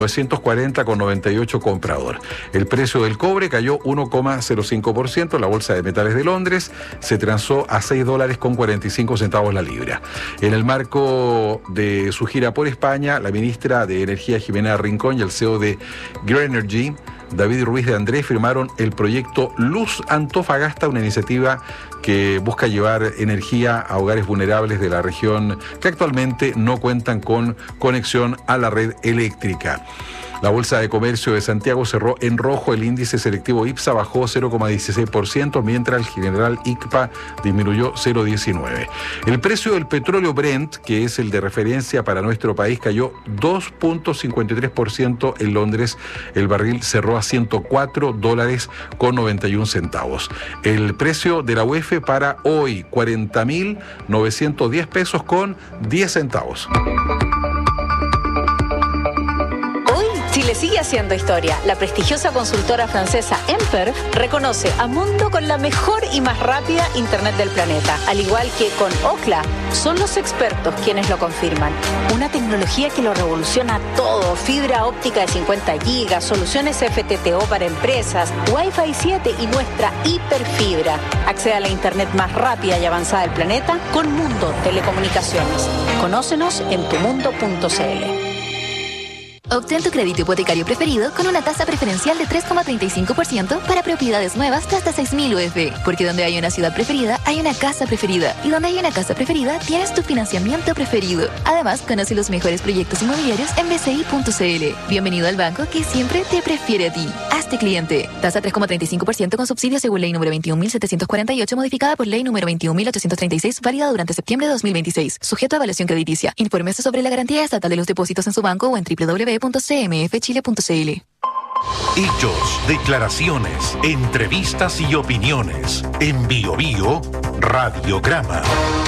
940,98 comprador. El precio del cobre cayó 1,05%. La bolsa de metales de Londres se transó a $6.45 la libra. En el marco de su gira por España, la ministra de Energía Jimena Rincón y el CEO de Grenergy, David Ruiz de Andrés, firmaron el proyecto Luz Antofagasta, una iniciativa que busca llevar energía a hogares vulnerables de la región que actualmente no cuentan con conexión a la red eléctrica. La Bolsa de Comercio de Santiago cerró en rojo. El índice selectivo IPSA bajó 0,16%, mientras el general ICPA disminuyó 0,19%. El precio del petróleo Brent, que es el de referencia para nuestro país, cayó 2,53% en Londres. El barril cerró a $104,91. El precio de la UEF para hoy, 40.910 pesos con 10 centavos. Chile sigue haciendo historia. La prestigiosa consultora francesa Emper reconoce a Mundo con la mejor y más rápida internet del planeta. Al igual que con Ookla, son los expertos quienes lo confirman. Una tecnología que lo revoluciona todo. Fibra óptica de 50 gigas, soluciones FTTO para empresas, Wi-Fi 7 y nuestra hiperfibra. Accede a la internet más rápida y avanzada del planeta con Mundo Telecomunicaciones. Conócenos en tumundo.cl. Obtén tu crédito hipotecario preferido con una tasa preferencial de 3,35% para propiedades nuevas de hasta 6.000 UF. Porque donde hay una ciudad preferida, hay una casa preferida. Y donde hay una casa preferida, tienes tu financiamiento preferido. Además, conoce los mejores proyectos inmobiliarios en bci.cl. Bienvenido al banco que siempre te prefiere a ti. Hazte cliente. Tasa 3,35% con subsidio según ley número 21.748, modificada por ley número 21.836, válida durante septiembre de 2026. Sujeto a evaluación crediticia. Infórmese sobre la garantía estatal de los depósitos en su banco o en www.cmfchile.cl. Hechos, declaraciones, entrevistas y opiniones. En Bio Bio, Radiograma.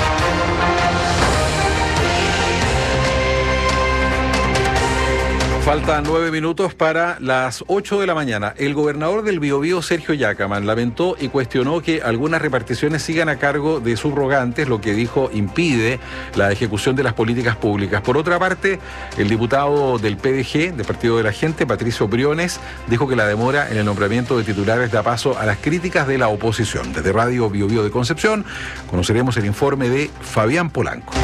Faltan 9 minutos para las 8 de la mañana. El gobernador del Biobío, Sergio Yacaman, lamentó y cuestionó que algunas reparticiones sigan a cargo de subrogantes, lo que dijo impide la ejecución de las políticas públicas. Por otra parte, el diputado del PDG, del Partido de la Gente, Patricio Briones, dijo que la demora en el nombramiento de titulares da paso a las críticas de la oposición. Desde Radio Biobío de Concepción, conoceremos el informe de Fabián Polanco.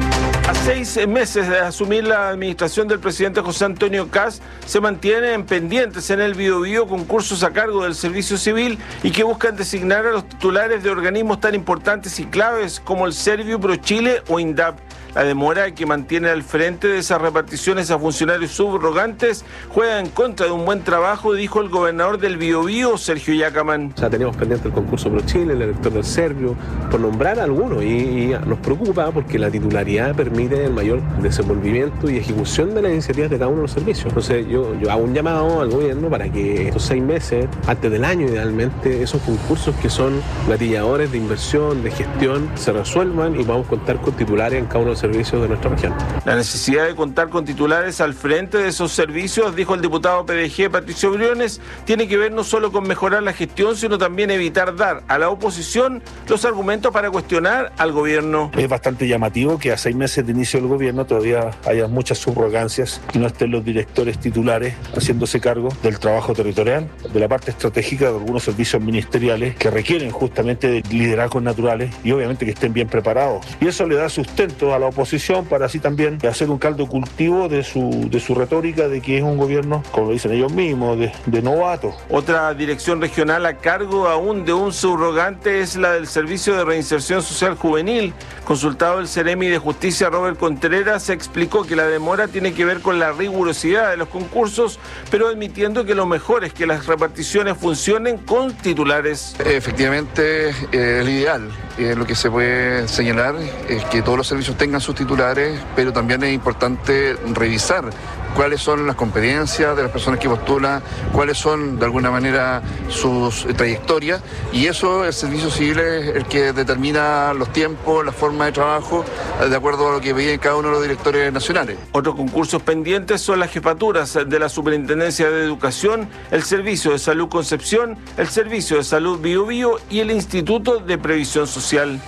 A 6 meses de asumir la administración del presidente José Antonio Kast, se mantienen pendientes en el Biobío concursos a cargo del Servicio Civil y que buscan designar a los titulares de organismos tan importantes y claves como el Servio, ProChile o INDAP. La demora que mantiene al frente de esas reparticiones a funcionarios subrogantes juega en contra de un buen trabajo, dijo el gobernador del Biobío, Sergio Yacaman. O sea, teníamos pendiente el concurso ProChile, el elector del Servio, por nombrar algunos, y nos preocupa porque la titularidad permite el mayor desenvolvimiento y ejecución de las iniciativas de cada uno de los servicios. Entonces yo hago un llamado al gobierno para que estos 6 meses, antes del año idealmente, esos concursos que son gatilladores de inversión, de gestión, se resuelvan y podamos contar con titulares en cada uno de los servicios de nuestra región. La necesidad de contar con titulares al frente de esos servicios, dijo el diputado PDG Patricio Briones, tiene que ver no solo con mejorar la gestión, sino también evitar dar a la oposición los argumentos para cuestionar al gobierno. Es bastante llamativo que a 6 meses de inicio del gobierno todavía haya muchas subrogancias y no estén los directores titulares haciéndose cargo del trabajo territorial, de la parte estratégica de algunos servicios ministeriales que requieren justamente de liderazgos naturales y obviamente que estén bien preparados. Y eso le da sustento a la oposición para así también hacer un caldo cultivo de su retórica de que es un gobierno, como lo dicen ellos mismos, de novato. Otra dirección regional a cargo aún de un subrogante es la del Servicio de Reinserción Social Juvenil. Consultado el Ceremi de Justicia, Robert Contreras, explicó que la demora tiene que ver con la rigurosidad de los concursos, pero admitiendo que lo mejor es que las reparticiones funcionen con titulares. Efectivamente, el ideal, lo que se puede señalar es que todos los servicios tengan sus titulares, pero también es importante revisar cuáles son las competencias de las personas que postulan, cuáles son de alguna manera sus trayectorias, y eso el Servicio Civil es el que determina los tiempos, la forma de trabajo, de acuerdo a lo que veían cada uno de los directores nacionales. Otros concursos pendientes son las jefaturas de la Superintendencia de Educación, el Servicio de Salud Concepción, el Servicio de Salud Biobío y el Instituto de Previsión Social.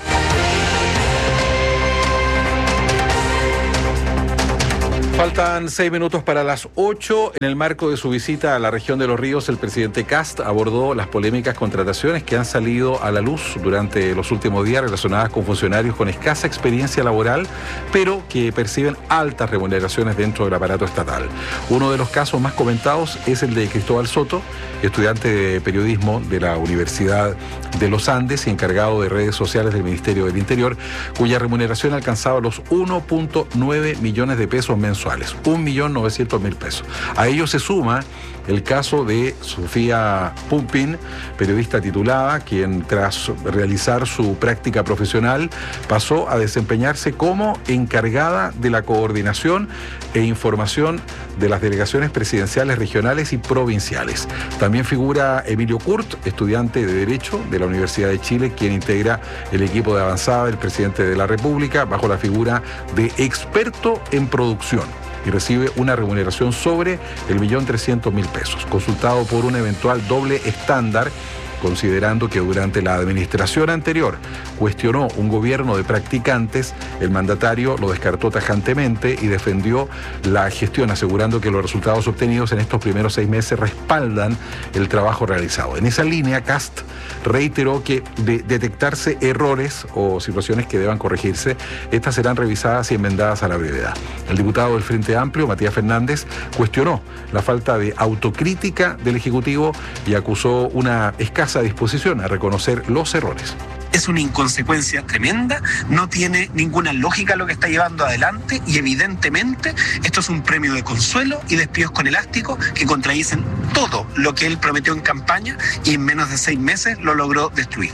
Faltan 6 minutos para las 8. En el marco de su visita a la región de Los Ríos, el presidente Kast abordó las polémicas contrataciones que han salido a la luz durante los últimos días relacionadas con funcionarios con escasa experiencia laboral, pero que perciben altas remuneraciones dentro del aparato estatal. Uno de los casos más comentados es el de Cristóbal Soto, estudiante de periodismo de la Universidad de los Andes y encargado de redes sociales del Ministerio del Interior, cuya remuneración alcanzaba los 1.9 millones de pesos mensuales. 1.900.000 pesos. A ello se suma el caso de Sofía Pumpin, periodista titulada, quien tras realizar su práctica profesional pasó a desempeñarse como encargada de la coordinación e información de las delegaciones presidenciales regionales y provinciales. También figura Emilio Kurt, estudiante de Derecho de la Universidad de Chile, quien integra el equipo de avanzada del presidente de la República bajo la figura de experto en producción, y recibe una remuneración sobre el 1.300.000 pesos. Consultado por un eventual doble estándar, considerando que durante la administración anterior cuestionó un gobierno de practicantes, el mandatario lo descartó tajantemente y defendió la gestión, asegurando que los resultados obtenidos en estos primeros 6 meses respaldan el trabajo realizado. En esa línea, Kast reiteró que de detectarse errores o situaciones que deban corregirse, estas serán revisadas y enmendadas a la brevedad. El diputado del Frente Amplio, Matías Fernández, cuestionó la falta de autocrítica del Ejecutivo y acusó una escasa disposición a reconocer los errores. Es una inconsecuencia tremenda, no tiene ninguna lógica lo que está llevando adelante y evidentemente esto es un premio de consuelo y despidos con elástico que contradicen todo lo que él prometió en campaña y en menos de 6 meses lo logró destruir.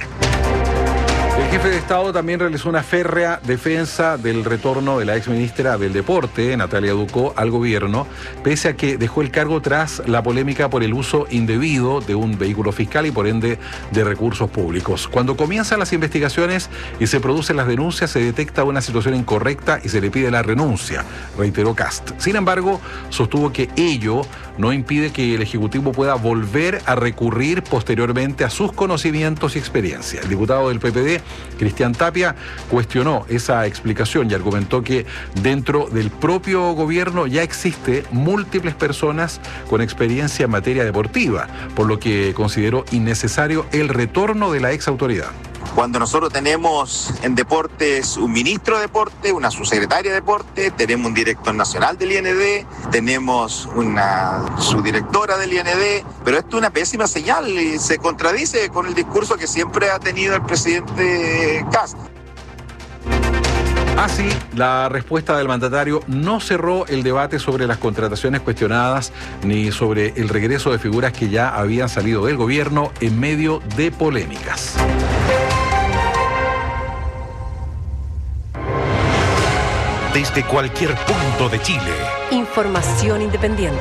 El jefe de Estado también realizó una férrea defensa del retorno de la exministra del Deporte, Natalia Ducó, al gobierno, pese a que dejó el cargo tras la polémica por el uso indebido de un vehículo fiscal y por ende de recursos públicos. Cuando comienzan las investigaciones y se producen las denuncias, se detecta una situación incorrecta y se le pide la renuncia, reiteró Kast. Sin embargo, sostuvo que ello no impide que el Ejecutivo pueda volver a recurrir posteriormente a sus conocimientos y experiencia. El diputado del PPD, Cristian Tapia, cuestionó esa explicación y argumentó que dentro del propio gobierno ya existe múltiples personas con experiencia en materia deportiva, por lo que consideró innecesario el retorno de la ex autoridad. Cuando nosotros tenemos en deportes un ministro de deporte, una subsecretaria de deporte, tenemos un director nacional del IND, tenemos una subdirectora del IND, pero esto es una pésima señal y se contradice con el discurso que siempre ha tenido el presidente Kast. Así, la respuesta del mandatario no cerró el debate sobre las contrataciones cuestionadas ni sobre el regreso de figuras que ya habían salido del gobierno en medio de polémicas. Desde cualquier punto de Chile. Información independiente.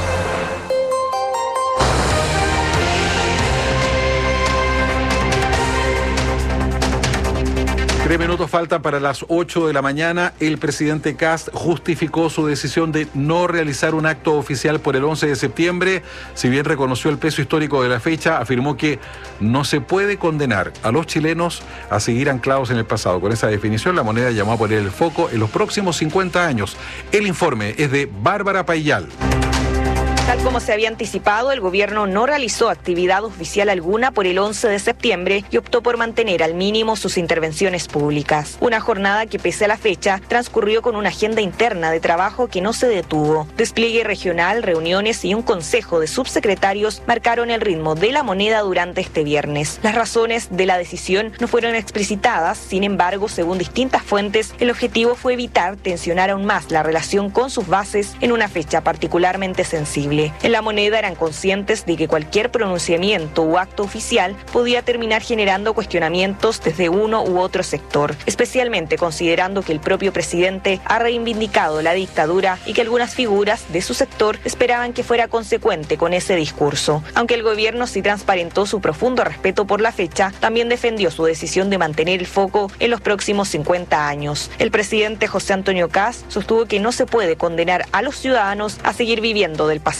3 minutos faltan para las 8 de la mañana. El presidente Kast justificó su decisión de no realizar un acto oficial por el 11 de septiembre. Si bien reconoció el peso histórico de la fecha, afirmó que no se puede condenar a los chilenos a seguir anclados en el pasado. Con esa definición, la moneda llamó a poner el foco en los próximos 50 años. El informe es de Bárbara Paillal. Tal como se había anticipado, el gobierno no realizó actividad oficial alguna por el 11 de septiembre y optó por mantener al mínimo sus intervenciones públicas. Una jornada que, pese a la fecha, transcurrió con una agenda interna de trabajo que no se detuvo. Despliegue regional, reuniones y un consejo de subsecretarios marcaron el ritmo de la moneda durante este viernes. Las razones de la decisión no fueron explicitadas, sin embargo, según distintas fuentes, el objetivo fue evitar tensionar aún más la relación con sus bases en una fecha particularmente sensible. En la moneda eran conscientes de que cualquier pronunciamiento o acto oficial podía terminar generando cuestionamientos desde uno u otro sector, especialmente considerando que el propio presidente ha reivindicado la dictadura y que algunas figuras de su sector esperaban que fuera consecuente con ese discurso. Aunque el gobierno sí transparentó su profundo respeto por la fecha, también defendió su decisión de mantener el foco en los próximos 50 años. El presidente José Antonio Kast sostuvo que no se puede condenar a los ciudadanos a seguir viviendo del pasado.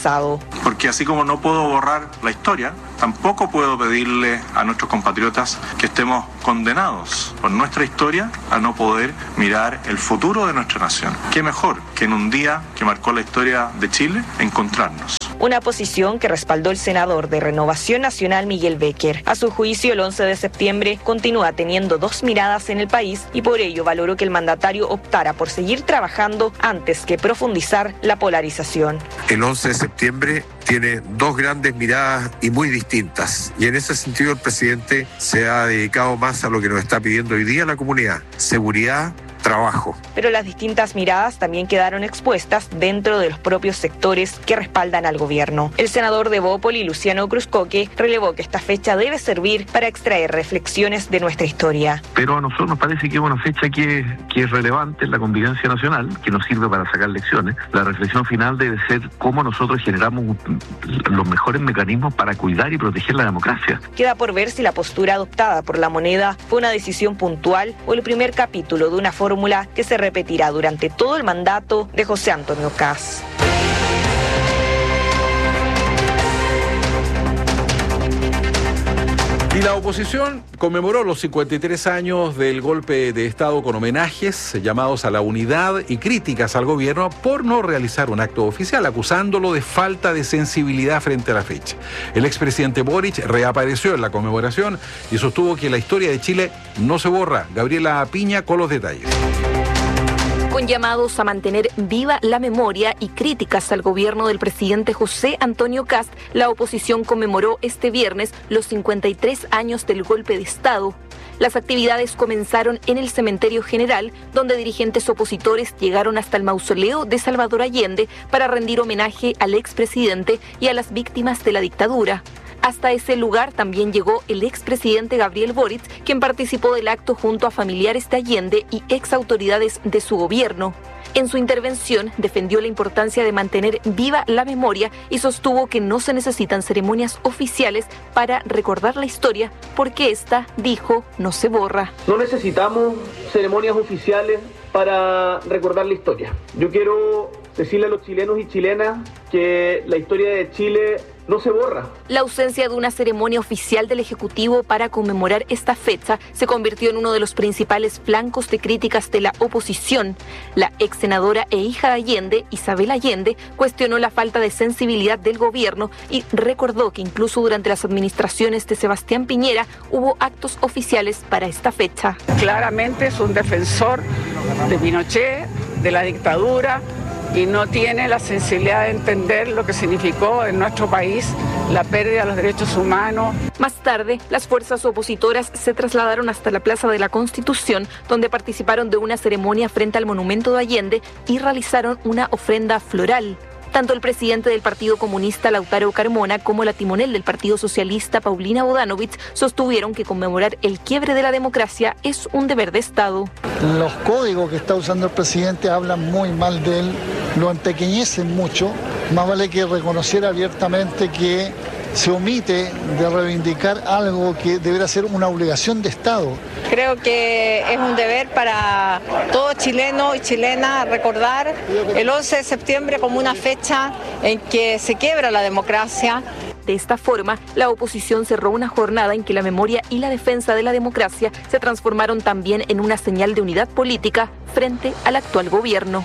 pasado. Porque así como no puedo borrar la historia, tampoco puedo pedirle a nuestros compatriotas que estemos condenados por nuestra historia a no poder mirar el futuro de nuestra nación. ¿Qué mejor que en un día que marcó la historia de Chile encontrarnos? Una posición que respaldó el senador de Renovación Nacional Miguel Becker. A su juicio, el 11 de septiembre continúa teniendo dos miradas en el país y por ello valoró que el mandatario optara por seguir trabajando antes que profundizar la polarización. El 11 de septiembre tiene dos grandes miradas y muy distintas. Y en ese sentido el presidente se ha dedicado más a lo que nos está pidiendo hoy día la comunidad: seguridad, trabajo. Pero las distintas miradas también quedaron expuestas dentro de los propios sectores que respaldan al gobierno. El senador de Bópoli, Luciano Cruzcoque, relevó que esta fecha debe servir para extraer reflexiones de nuestra historia. Pero a nosotros nos parece que es una fecha que es relevante en la convivencia nacional, que nos sirve para sacar lecciones. La reflexión final debe ser cómo nosotros generamos los mejores mecanismos para cuidar y proteger la democracia. Queda por ver si la postura adoptada por la moneda fue una decisión puntual o el primer capítulo de una fórmula que se repetirá durante todo el mandato de José Antonio Kast. Y la oposición conmemoró los 53 años del golpe de Estado con homenajes, llamados a la unidad y críticas al gobierno por no realizar un acto oficial, acusándolo de falta de sensibilidad frente a la fecha. El expresidente Boric reapareció en la conmemoración y sostuvo que la historia de Chile no se borra. Gabriela Piña con los detalles. Con llamados a mantener viva la memoria y críticas al gobierno del presidente José Antonio Kast, la oposición conmemoró este viernes los 53 años del golpe de Estado. Las actividades comenzaron en el Cementerio General, donde dirigentes opositores llegaron hasta el mausoleo de Salvador Allende para rendir homenaje al expresidente y a las víctimas de la dictadura. Hasta ese lugar también llegó el expresidente Gabriel Boric, quien participó del acto junto a familiares de Allende y exautoridades de su gobierno. En su intervención defendió la importancia de mantener viva la memoria y sostuvo que no se necesitan ceremonias oficiales para recordar la historia, porque esta, dijo, no se borra. No necesitamos ceremonias oficiales para recordar la historia. Yo quiero decirle a los chilenos y chilenas que la historia de Chile no se borra. La ausencia de una ceremonia oficial del Ejecutivo para conmemorar esta fecha se convirtió en uno de los principales flancos de críticas de la oposición. La ex senadora e hija de Allende, Isabel Allende, cuestionó la falta de sensibilidad del gobierno y recordó que incluso durante las administraciones de Sebastián Piñera hubo actos oficiales para esta fecha. Claramente es un defensor de Pinochet, de la dictadura, y no tiene la sensibilidad de entender lo que significó en nuestro país la pérdida de los derechos humanos. Más tarde, las fuerzas opositoras se trasladaron hasta la Plaza de la Constitución, donde participaron de una ceremonia frente al monumento de Allende y realizaron una ofrenda floral. Tanto el presidente del Partido Comunista, Lautaro Carmona, como la timonel del Partido Socialista, Paulina Bodanovich, sostuvieron que conmemorar el quiebre de la democracia es un deber de Estado. Los códigos que está usando el presidente hablan muy mal de él, lo empequeñecen mucho. Más vale que reconociera abiertamente que se omite de reivindicar algo que debería ser una obligación de Estado. Creo que es un deber para todo chileno y chilena recordar el 11 de septiembre como una fecha en que se quiebra la democracia. De esta forma, la oposición cerró una jornada en que la memoria y la defensa de la democracia se transformaron también en una señal de unidad política frente al actual gobierno.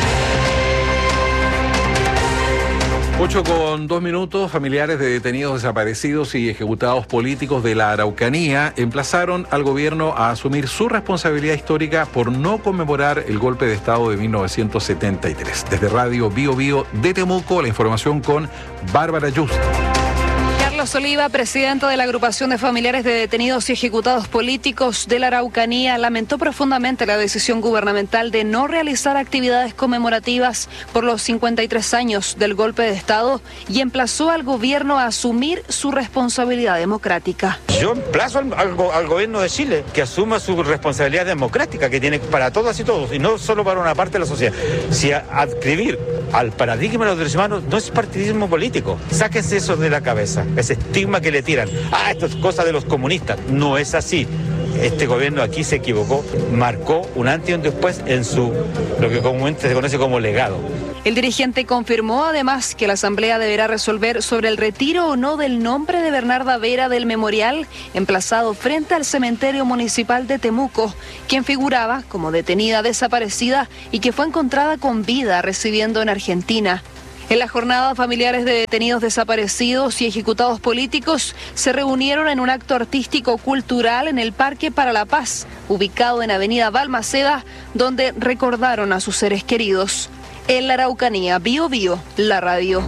8:02, familiares de detenidos desaparecidos y ejecutados políticos de la Araucanía emplazaron al gobierno a asumir su responsabilidad histórica por no conmemorar el golpe de Estado de 1973. Desde Radio Bio Bio de Temuco, la información con Bárbara Yusta. Carlos Oliva, presidente de la agrupación de familiares de detenidos y ejecutados políticos de la Araucanía, lamentó profundamente la decisión gubernamental de no realizar actividades conmemorativas por los 53 años del golpe de Estado y emplazó al gobierno a asumir su responsabilidad democrática. Yo emplazo al gobierno de Chile que asuma su responsabilidad democrática que tiene para todas y todos, y no solo para una parte de la sociedad. Si adscribir al paradigma de los derechos humanos no es partidismo político, sáquense eso de la cabeza. Ese estigma que le tiran, esto es cosa de los comunistas, no es así. Este gobierno aquí se equivocó, marcó un antes y un después en lo que comúnmente se conoce como legado. El dirigente confirmó además que la Asamblea deberá resolver sobre el retiro o no del nombre de Bernarda Vera del memorial emplazado frente al cementerio municipal de Temuco, quien figuraba como detenida desaparecida y que fue encontrada con vida residiendo en Argentina. En la jornada, familiares de detenidos desaparecidos y ejecutados políticos se reunieron en un acto artístico-cultural en el Parque para la Paz, ubicado en Avenida Balmaceda, donde recordaron a sus seres queridos. En la Araucanía, Bío Bío, la radio.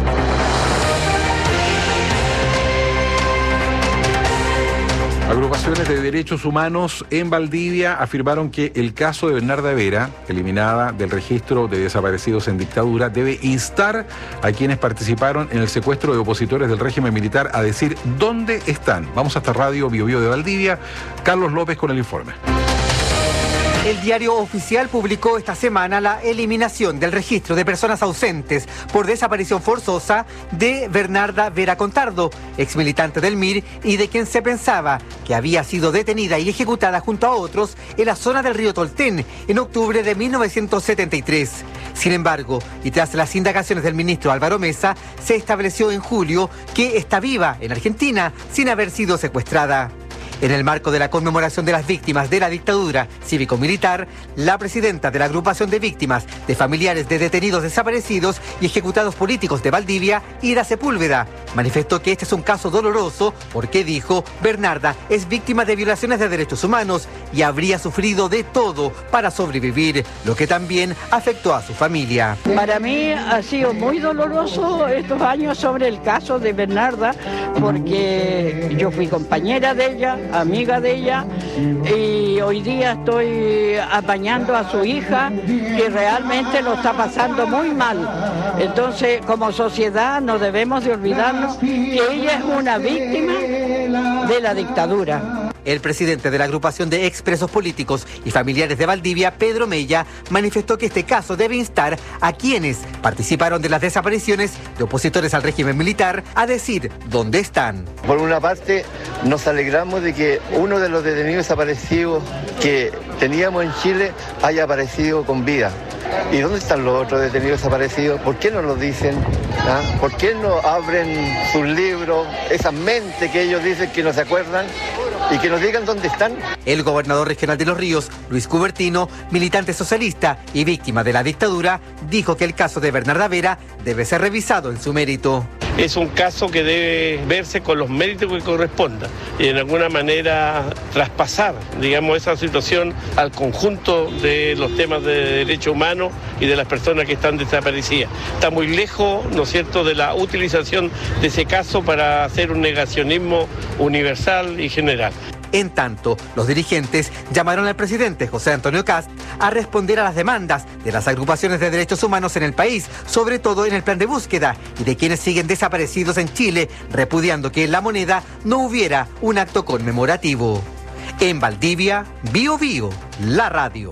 Agrupaciones de derechos humanos en Valdivia afirmaron que el caso de Bernarda Vera, eliminada del registro de desaparecidos en dictadura, debe instar a quienes participaron en el secuestro de opositores del régimen militar a decir dónde están. Vamos hasta Radio Bío Bío de Valdivia. Carlos López con el informe. El diario oficial publicó esta semana la eliminación del registro de personas ausentes por desaparición forzosa de Bernarda Vera Contardo, exmilitante del MIR y de quien se pensaba que había sido detenida y ejecutada junto a otros en la zona del río Tolten en octubre de 1973. Sin embargo, y tras las indagaciones del ministro Álvaro Mesa, se estableció en julio que está viva en Argentina sin haber sido secuestrada. En el marco de la conmemoración de las víctimas de la dictadura cívico-militar, la presidenta de la agrupación de víctimas de familiares de detenidos desaparecidos y ejecutados políticos de Valdivia, Ida Sepúlveda, manifestó que este es un caso doloroso porque, dijo, Bernarda es víctima de violaciones de derechos humanos y habría sufrido de todo para sobrevivir, lo que también afectó a su familia. Para mí ha sido muy doloroso estos años sobre el caso de Bernarda, porque yo fui compañera de ella, amiga de ella, y hoy día estoy apañando a su hija, que realmente lo está pasando muy mal. Entonces, como sociedad no debemos de olvidarnos que ella es una víctima de la dictadura. El presidente de la agrupación de expresos políticos y familiares de Valdivia, Pedro Mella, manifestó que este caso debe instar a quienes participaron de las desapariciones de opositores al régimen militar a decir dónde están. Por una parte, nos alegramos de que uno de los detenidos desaparecidos que teníamos en Chile haya aparecido con vida. ¿Y dónde están los otros detenidos desaparecidos? ¿Por qué no lo dicen? ¿Ah? ¿Por qué no abren sus libros, esas mentes que ellos dicen que no se acuerdan? Y que nos digan dónde están. El gobernador regional de Los Ríos, Luis Cubertino, militante socialista y víctima de la dictadura, dijo que el caso de Bernarda Vera debe ser revisado en su mérito. Es un caso que debe verse con los méritos que corresponda y de alguna manera traspasar, digamos, esa situación al conjunto de los temas de derechos humanos y de las personas que están desaparecidas. Está muy lejos, ¿no es cierto?, de la utilización de ese caso para hacer un negacionismo universal y general. En tanto, los dirigentes llamaron al presidente José Antonio Kast a responder a las demandas de las agrupaciones de derechos humanos en el país, sobre todo en el plan de búsqueda y de quienes siguen desaparecidos en Chile, repudiando que en La Moneda no hubiera un acto conmemorativo. En Valdivia, Bío Bío, la radio.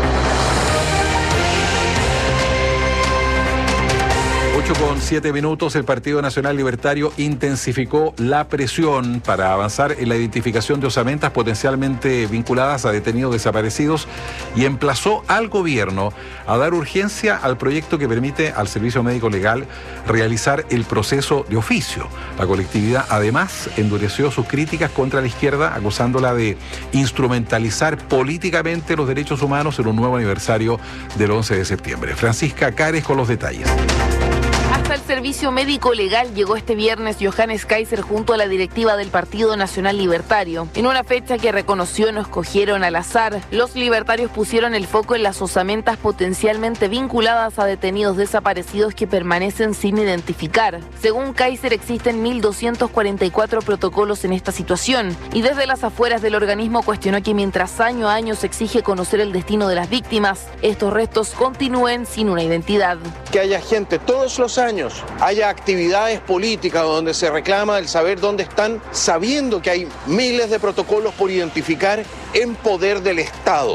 8:07, el Partido Nacional Libertario intensificó la presión para avanzar en la identificación de osamentas potencialmente vinculadas a detenidos desaparecidos y emplazó al gobierno a dar urgencia al proyecto que permite al Servicio Médico Legal realizar el proceso de oficio. La colectividad además endureció sus críticas contra la izquierda, acusándola de instrumentalizar políticamente los derechos humanos en un nuevo aniversario del 11 de septiembre. Francisca Cares con los detalles. Hasta el Servicio Médico Legal llegó este viernes Johannes Kaiser junto a la directiva del Partido Nacional Libertario. En una fecha que reconoció no escogieron al azar, los libertarios pusieron el foco en las osamentas potencialmente vinculadas a detenidos desaparecidos que permanecen sin identificar. Según Kaiser, existen 1.244 protocolos en esta situación y desde las afueras del organismo cuestionó que mientras año a año se exige conocer el destino de las víctimas, estos restos continúen sin una identidad. Que haya gente todos los años, haya actividades políticas donde se reclama el saber dónde están, sabiendo que hay miles de protocolos por identificar en poder del Estado.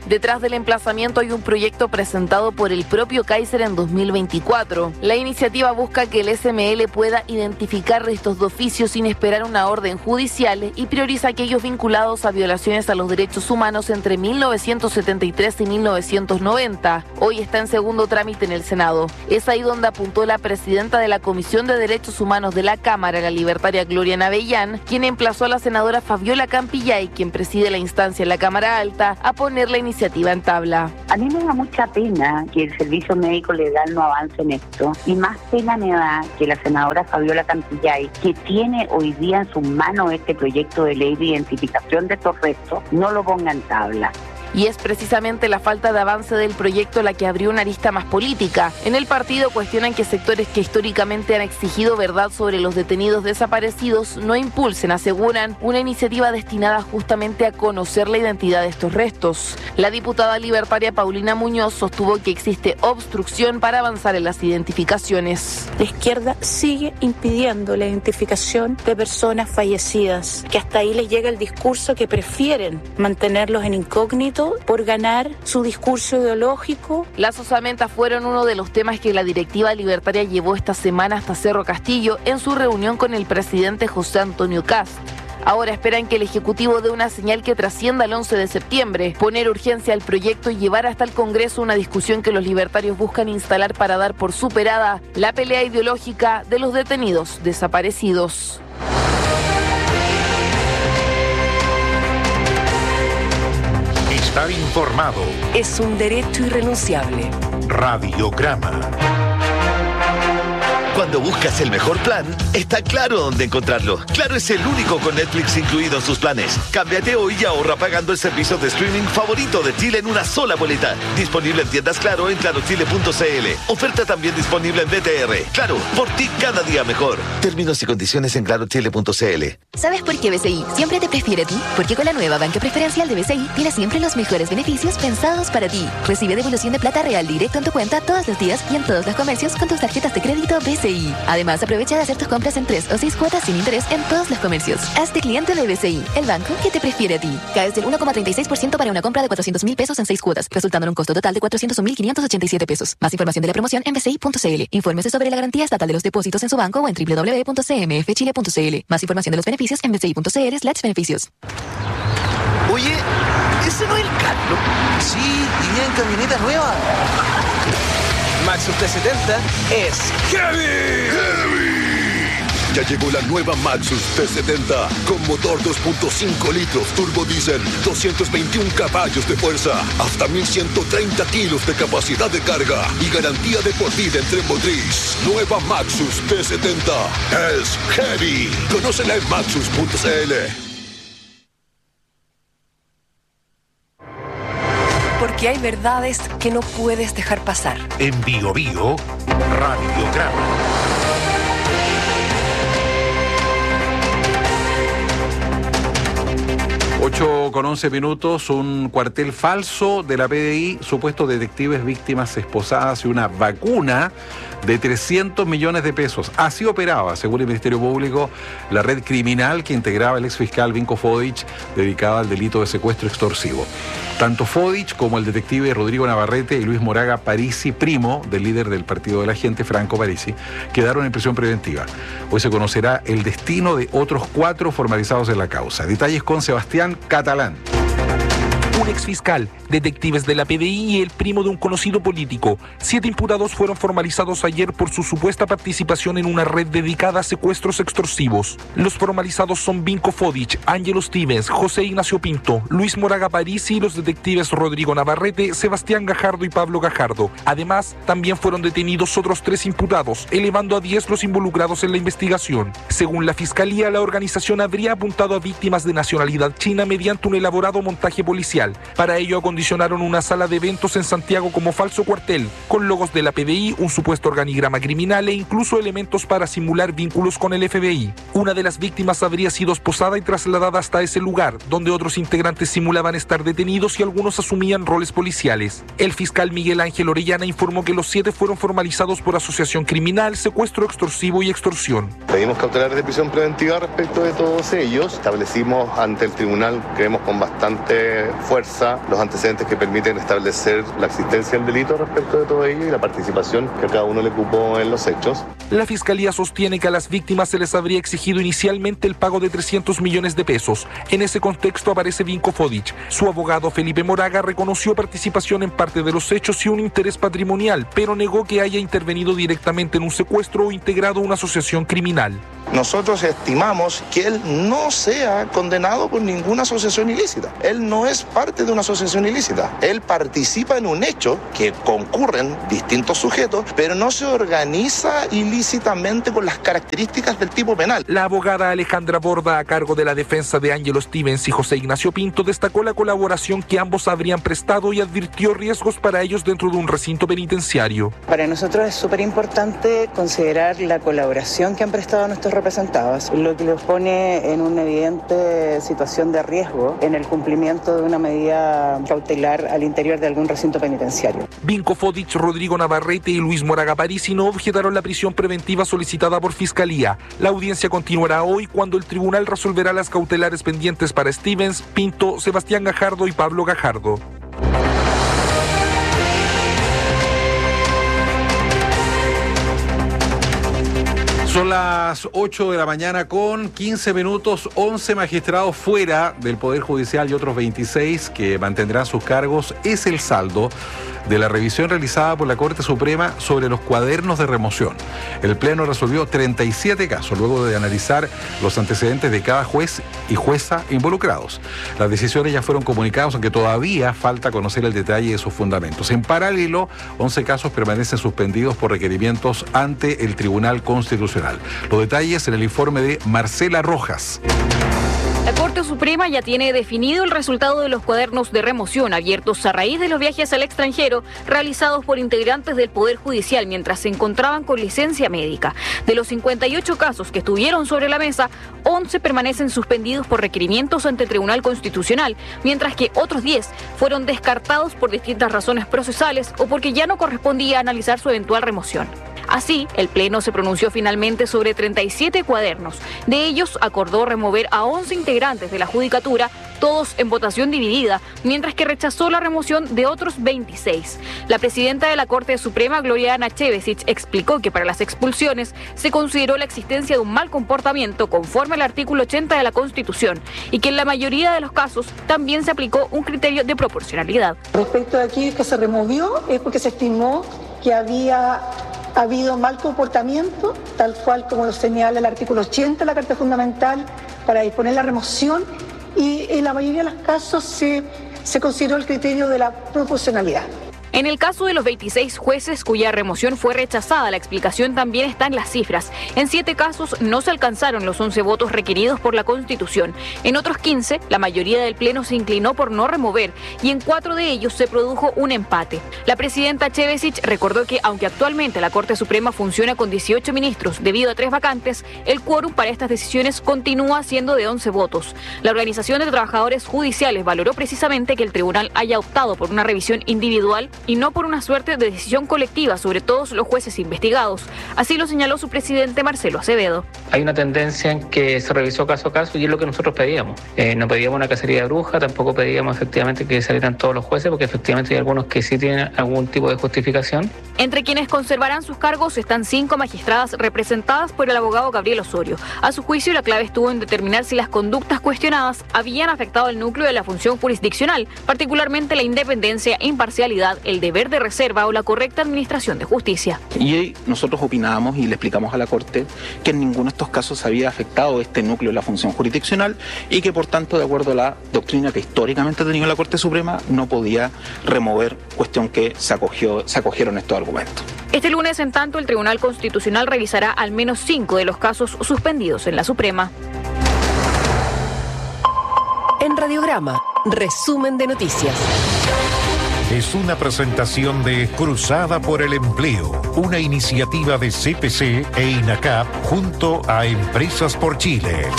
Detrás del emplazamiento hay un proyecto presentado por el propio Kaiser en 2024. La iniciativa busca que el SML pueda identificar restos de oficio sin esperar una orden judicial y prioriza aquellos vinculados a violaciones a los derechos humanos entre 1973 y 1990. Hoy está en segundo trámite en el Senado. Es ahí donde apuntó la presidenta de la Comisión de Derechos Humanos de la Cámara, la libertaria Gloria Navellán, quien emplazó a la senadora Fabiola Campillay, quien preside la instancia en la Cámara Alta, a poner la iniciativa en tabla. A mí me da mucha pena que el Servicio Médico Legal no avance en esto, y más pena me da que la senadora Fabiola Campillay, que tiene hoy día en sus manos este proyecto de ley de identificación de estos restos, no lo ponga en tabla. Y es precisamente la falta de avance del proyecto la que abrió una arista más política. En el partido cuestionan que sectores que históricamente han exigido verdad sobre los detenidos desaparecidos no impulsen, aseguran, una iniciativa destinada justamente a conocer la identidad de estos restos. La diputada libertaria Paulina Muñoz sostuvo que existe obstrucción para avanzar en las identificaciones. La izquierda sigue impidiendo la identificación de personas fallecidas, que hasta ahí les llega el discurso que prefieren mantenerlos en incógnito por ganar su discurso ideológico. Las osamentas fueron uno de los temas que la directiva libertaria llevó esta semana hasta Cerro Castillo en su reunión con el presidente José Antonio Kast. Ahora esperan que el Ejecutivo dé una señal que trascienda el 11 de septiembre, poner urgencia al proyecto y llevar hasta el Congreso una discusión que los libertarios buscan instalar para dar por superada la pelea ideológica de los detenidos desaparecidos. Estar informado es un derecho irrenunciable. Radiograma. Cuando buscas el mejor plan, está Claro dónde encontrarlo. Claro es el único con Netflix incluido en sus planes. Cámbiate hoy y ahorra pagando el servicio de streaming favorito de Chile en una sola boleta. Disponible en tiendas Claro en clarochile.cl. Oferta también disponible en BTR. Claro, por ti cada día mejor. Términos y condiciones en clarochile.cl. ¿Sabes por qué BCI siempre te prefiere a ti? Porque con la nueva banca preferencial de BCI tienes siempre los mejores beneficios pensados para ti. Recibe devolución de plata real directo en tu cuenta todos los días y en todos los comercios con tus tarjetas de crédito BCI. Además, aprovecha de hacer tus compras en 3 o 6 cuotas sin interés en todos los comercios. Hazte cliente de BCI, el banco que te prefiere a ti. Caes del 1,36% para una compra de 400.000 pesos en 6 cuotas, resultando en un costo total de 401.587 pesos. Más información de la promoción en bci.cl. Infórmese sobre la garantía estatal de los depósitos en su banco o en www.cmfchile.cl. Más información de los beneficios en bci.cl/beneficios. Oye, ¿ese no es el Carlos? Sí, y viene en camioneta nueva. Maxus T70 es ¡Heavy! Ya llegó la nueva Maxus T70 con motor 2.5 litros turbo diésel, 221 caballos de fuerza, hasta 1.130 kilos de capacidad de carga y garantía de por vida en tren motriz. Nueva Maxus T70 es Heavy. Conócela en maxus.cl. Porque hay verdades que no puedes dejar pasar. En Bio Bio, Radiograma. 8:11, un cuartel falso de la PDI, supuestos detectives víctimas esposadas y una vacuna de 300 millones de pesos. Así operaba, según el Ministerio Público, la red criminal que integraba el exfiscal Vinko Fodich, dedicada al delito de secuestro extorsivo. Tanto Fodich como el detective Rodrigo Navarrete y Luis Moraga Parisi, primo del líder del Partido de la Gente, Franco Parisi, quedaron en prisión preventiva. Hoy se conocerá el destino de otros 4 formalizados en la causa. Detalles con Sebastián Catalán. Un exfiscal, detectives de la PDI y el primo de un conocido político. 7 imputados fueron formalizados ayer por su supuesta participación en una red dedicada a secuestros extorsivos. Los formalizados son Vinko Fodich, Ángelo Stevens, José Ignacio Pinto, Luis Moraga Parisi y los detectives Rodrigo Navarrete, Sebastián Gajardo y Pablo Gajardo. Además, también fueron detenidos otros 3 imputados, elevando a 10 los involucrados en la investigación. Según la Fiscalía, la organización habría apuntado a víctimas de nacionalidad china mediante un elaborado montaje policial. Para ello acondicionaron una sala de eventos en Santiago como falso cuartel, con logos de la PDI, un supuesto organigrama criminal e incluso elementos para simular vínculos con el FBI. Una de las víctimas habría sido esposada y trasladada hasta ese lugar, donde otros integrantes simulaban estar detenidos y algunos asumían roles policiales. El fiscal Miguel Ángel Orellana informó que los 7 fueron formalizados por asociación criminal, secuestro extorsivo y extorsión. Pedimos cautelares de prisión preventiva respecto de todos ellos. Establecimos ante el tribunal, creemos con bastante fuerza, fuerza los antecedentes que permiten establecer la existencia del delito respecto de todo ello y la participación que a cada uno le ocupó en los hechos. La Fiscalía sostiene que a las víctimas se les habría exigido inicialmente el pago de 300 millones de pesos. En ese contexto aparece Vinko Fodic. Su abogado Felipe Moraga reconoció participación en parte de los hechos y un interés patrimonial, pero negó que haya intervenido directamente en un secuestro o integrado una asociación criminal. Nosotros estimamos que él no sea condenado por ninguna asociación ilícita. Él no es parte de una asociación ilícita. Él participa en un hecho que concurren distintos sujetos, pero no se organiza ilícitamente con las características del tipo penal. La abogada Alejandra Borda, a cargo de la defensa de Ángelo Stevens y José Ignacio Pinto, destacó la colaboración que ambos habrían prestado y advirtió riesgos para ellos dentro de un recinto penitenciario. Para nosotros es súper importante considerar la colaboración que han prestado nuestros representados, lo que los pone en una evidente situación de riesgo en el cumplimiento de una medida cautelar al interior de algún recinto penitenciario. Vinko Fodic, Rodrigo Navarrete y Luis Moraga Parisi no objetaron la prisión preventiva solicitada por Fiscalía. La audiencia continuará hoy cuando el tribunal resolverá las cautelares pendientes para Stevens, Pinto, Sebastián Gajardo y Pablo Gajardo. Son las 8 de la mañana con 15 minutos, 11 magistrados fuera del Poder Judicial y otros 26 que mantendrán sus cargos. Es el saldo de la revisión realizada por la Corte Suprema sobre los cuadernos de remoción. El Pleno resolvió 37 casos luego de analizar los antecedentes de cada juez y jueza involucrados. Las decisiones ya fueron comunicadas, aunque todavía falta conocer el detalle de sus fundamentos. En paralelo, 11 casos permanecen suspendidos por requerimientos ante el Tribunal Constitucional. Los detalles en el informe de Marcela Rojas. La Corte Suprema ya tiene definido el resultado de los cuadernos de remoción abiertos a raíz de los viajes al extranjero realizados por integrantes del Poder Judicial mientras se encontraban con licencia médica. De los 58 casos que estuvieron sobre la mesa, 11 permanecen suspendidos por requerimientos ante el Tribunal Constitucional, mientras que otros 10 fueron descartados por distintas razones procesales o porque ya no correspondía analizar su eventual remoción. Así, el Pleno se pronunció finalmente sobre 37 cuadernos. De ellos, acordó remover a 11 integrantes de la Judicatura, todos en votación dividida, mientras que rechazó la remoción de otros 26. La presidenta de la Corte Suprema, Gloriana Chevesic, explicó que para las expulsiones se consideró la existencia de un mal comportamiento conforme al artículo 80 de la Constitución y que en la mayoría de los casos también se aplicó un criterio de proporcionalidad. Respecto a aquí que se removió es porque se estimó que había habido mal comportamiento, tal cual como lo señala el artículo 80 de la Carta Fundamental, para disponer la remoción, y en la mayoría de los casos se consideró el criterio de la proporcionalidad. En el caso de los 26 jueces cuya remoción fue rechazada, la explicación también está en las cifras. En 7 casos no se alcanzaron los 11 votos requeridos por la Constitución. En otros 15, la mayoría del Pleno se inclinó por no remover y en 4 de ellos se produjo un empate. La presidenta Chevesic recordó que aunque actualmente la Corte Suprema funciona con 18 ministros debido a 3 vacantes, el quórum para estas decisiones continúa siendo de 11 votos. La Organización de Trabajadores Judiciales valoró precisamente que el tribunal haya optado por una revisión individual y no por una suerte de decisión colectiva sobre todos los jueces investigados. Así lo señaló su presidente Marcelo Acevedo. Hay una tendencia en que se revisó caso a caso y es lo que nosotros pedíamos. No pedíamos una cacería de bruja, tampoco pedíamos efectivamente que salieran todos los jueces, porque efectivamente hay algunos que sí tienen algún tipo de justificación. Entre quienes conservarán sus cargos están 5 magistradas representadas por el abogado Gabriel Osorio. A su juicio, la clave estuvo en determinar si las conductas cuestionadas habían afectado el núcleo de la función jurisdiccional, particularmente la independencia, imparcialidad, el deber de reserva o la correcta administración de justicia. Y nosotros opinábamos y le explicamos a la Corte que en ninguno de estos casos había afectado este núcleo de la función jurisdiccional y que por tanto, de acuerdo a la doctrina que históricamente ha tenido la Corte Suprema, no podía remover, cuestión que se acogieron estos argumentos. Este lunes, en tanto, el Tribunal Constitucional revisará al menos 5 de los casos suspendidos en la Suprema. En Radiograma, resumen de noticias. Es una presentación de Cruzada por el Empleo, una iniciativa de CPC e INACAP junto a Empresas por Chile.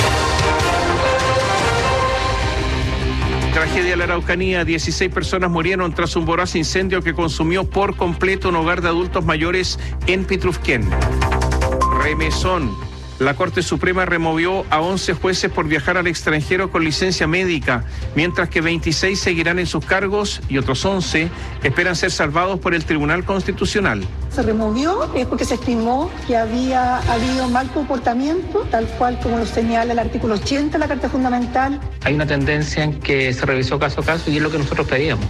Tragedia en la Araucanía, 16 personas murieron tras un voraz incendio que consumió por completo un hogar de adultos mayores en Pitrufquén. Remesón. La Corte Suprema removió a 11 jueces por viajar al extranjero con licencia médica, mientras que 26 seguirán en sus cargos y otros 11 esperan ser salvados por el Tribunal Constitucional. Se removió porque se estimó que había habido mal comportamiento, tal cual como lo señala el artículo 80 de la Carta Fundamental. Hay una tendencia en que se revisó caso a caso y es lo que nosotros pedíamos.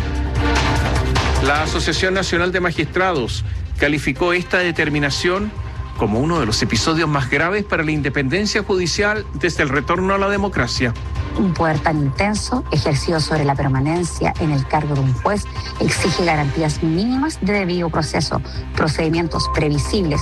La Asociación Nacional de Magistrados calificó esta determinación como uno de los episodios más graves para la independencia judicial desde el retorno a la democracia. Un poder tan intenso, ejercido sobre la permanencia en el cargo de un juez, exige garantías mínimas de debido proceso, procedimientos previsibles.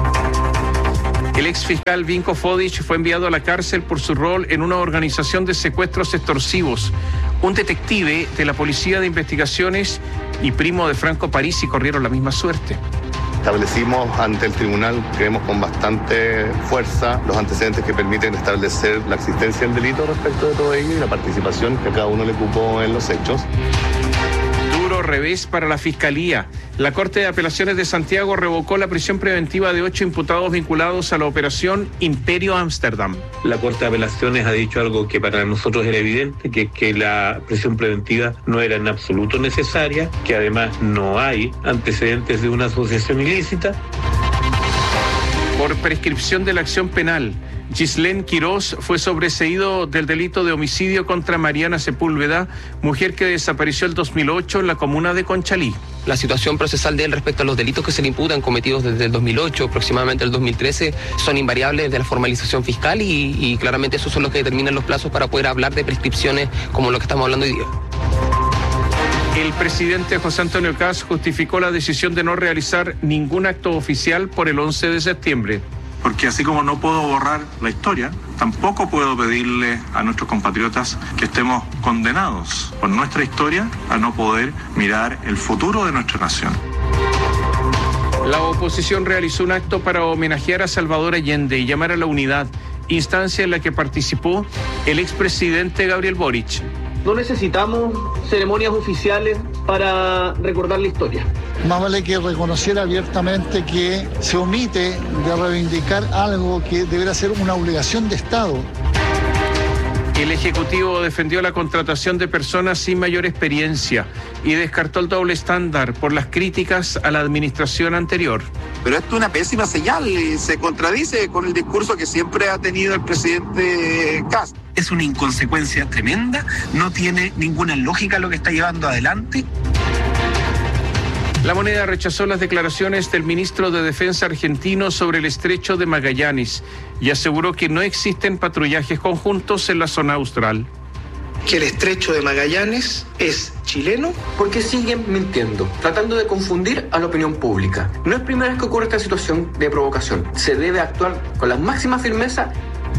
El exfiscal Vinko Fodic fue enviado a la cárcel por su rol en una organización de secuestros extorsivos. Un detective de la Policía de Investigaciones y primo de Franco Parisi corrieron la misma suerte. Establecimos ante el tribunal, creemos con bastante fuerza, los antecedentes que permiten establecer la existencia del delito respecto de todo ello y la participación que cada uno le ocupó en los hechos. Duro revés para la Fiscalía. La Corte de Apelaciones de Santiago revocó la prisión preventiva de 8 imputados vinculados a la operación Imperio Ámsterdam. La Corte de Apelaciones ha dicho algo que para nosotros era evidente, que la prisión preventiva no era en absoluto necesaria, que además no hay antecedentes de una asociación ilícita. Por prescripción de la acción penal, Gislén Quirós fue sobreseído del delito de homicidio contra Mariana Sepúlveda, mujer que desapareció el 2008 en la comuna de Conchalí. La situación procesal de él respecto a los delitos que se le imputan cometidos desde el 2008, aproximadamente el 2013, son invariables de la formalización fiscal y claramente esos son los que determinan los plazos para poder hablar de prescripciones como lo que estamos hablando hoy día. El presidente José Antonio Kast justificó la decisión de no realizar ningún acto oficial por el 11 de septiembre. Porque así como no puedo borrar la historia, tampoco puedo pedirle a nuestros compatriotas que estemos condenados por nuestra historia a no poder mirar el futuro de nuestra nación. La oposición realizó un acto para homenajear a Salvador Allende y llamar a la unidad, instancia en la que participó el expresidente Gabriel Boric. No necesitamos ceremonias oficiales para recordar la historia. Más vale que reconocer abiertamente que se omite de reivindicar algo que deberá ser una obligación de Estado. El Ejecutivo defendió la contratación de personas sin mayor experiencia y descartó el doble estándar por las críticas a la administración anterior. Pero esto es una pésima señal y se contradice con el discurso que siempre ha tenido el presidente Kast. Es una inconsecuencia tremenda, no tiene ninguna lógica lo que está llevando adelante. La Moneda rechazó las declaraciones del ministro de Defensa argentino sobre el estrecho de Magallanes y aseguró que no existen patrullajes conjuntos en la zona austral. Que el estrecho de Magallanes es chileno. Porque siguen mintiendo, tratando de confundir a la opinión pública. No es primera vez que ocurre esta situación de provocación. Se debe actuar con la máxima firmeza.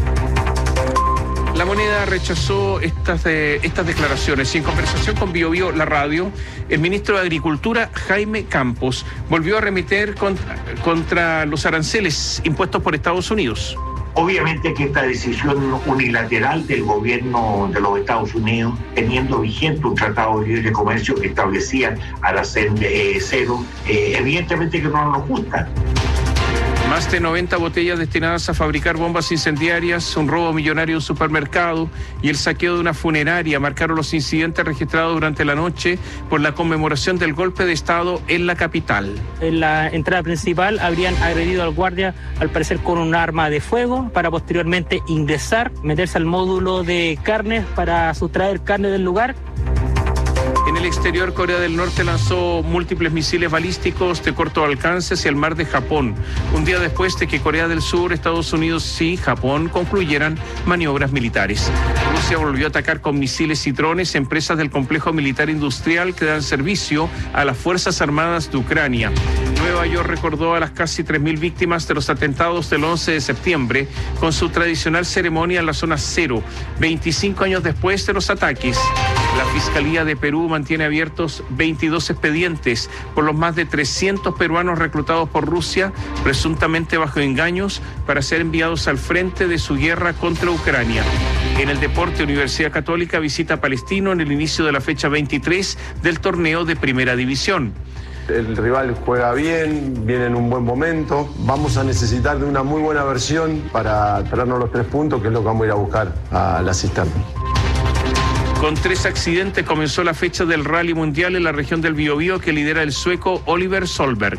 La Moneda rechazó estas declaraciones y en conversación con Biobío, la radio, el ministro de Agricultura, Jaime Campos, volvió a arremeter contra los aranceles impuestos por Estados Unidos. Obviamente que esta decisión unilateral del gobierno de los Estados Unidos, teniendo vigente un tratado de libre comercio que establecía arancel cero, evidentemente que no nos gusta. Más de 90 botellas destinadas a fabricar bombas incendiarias, un robo millonario en un supermercado y el saqueo de una funeraria marcaron los incidentes registrados durante la noche por la conmemoración del golpe de Estado en la capital. En la entrada principal habrían agredido al guardia, al parecer con un arma de fuego, para posteriormente ingresar, meterse al módulo de carnes para sustraer carne del lugar. En el exterior, Corea del Norte lanzó múltiples misiles balísticos de corto alcance hacia el mar de Japón, un día después de que Corea del Sur, Estados Unidos y Japón concluyeran maniobras militares. Rusia volvió a atacar con misiles y drones empresas del complejo militar industrial que dan servicio a las Fuerzas Armadas de Ucrania. Nueva York recordó a las casi 3.000 víctimas de los atentados del 11 de septiembre con su tradicional ceremonia en la zona cero, 25 años después de los ataques. La Fiscalía de Perú mantiene abiertos 22 expedientes por los más de 300 peruanos reclutados por Rusia, presuntamente bajo engaños, para ser enviados al frente de su guerra contra Ucrania. En el deporte, Universidad Católica visita a Palestino en el inicio de la fecha 23 del torneo de Primera División. el rival juega bien, viene en un buen momento. Vamos a necesitar de una muy buena versión para traernos los 3 puntos, que es lo que vamos a ir a buscar a la cisterna. Con 3 accidentes comenzó la fecha del Rally Mundial en la región del Biobío que lidera el sueco Oliver Solberg.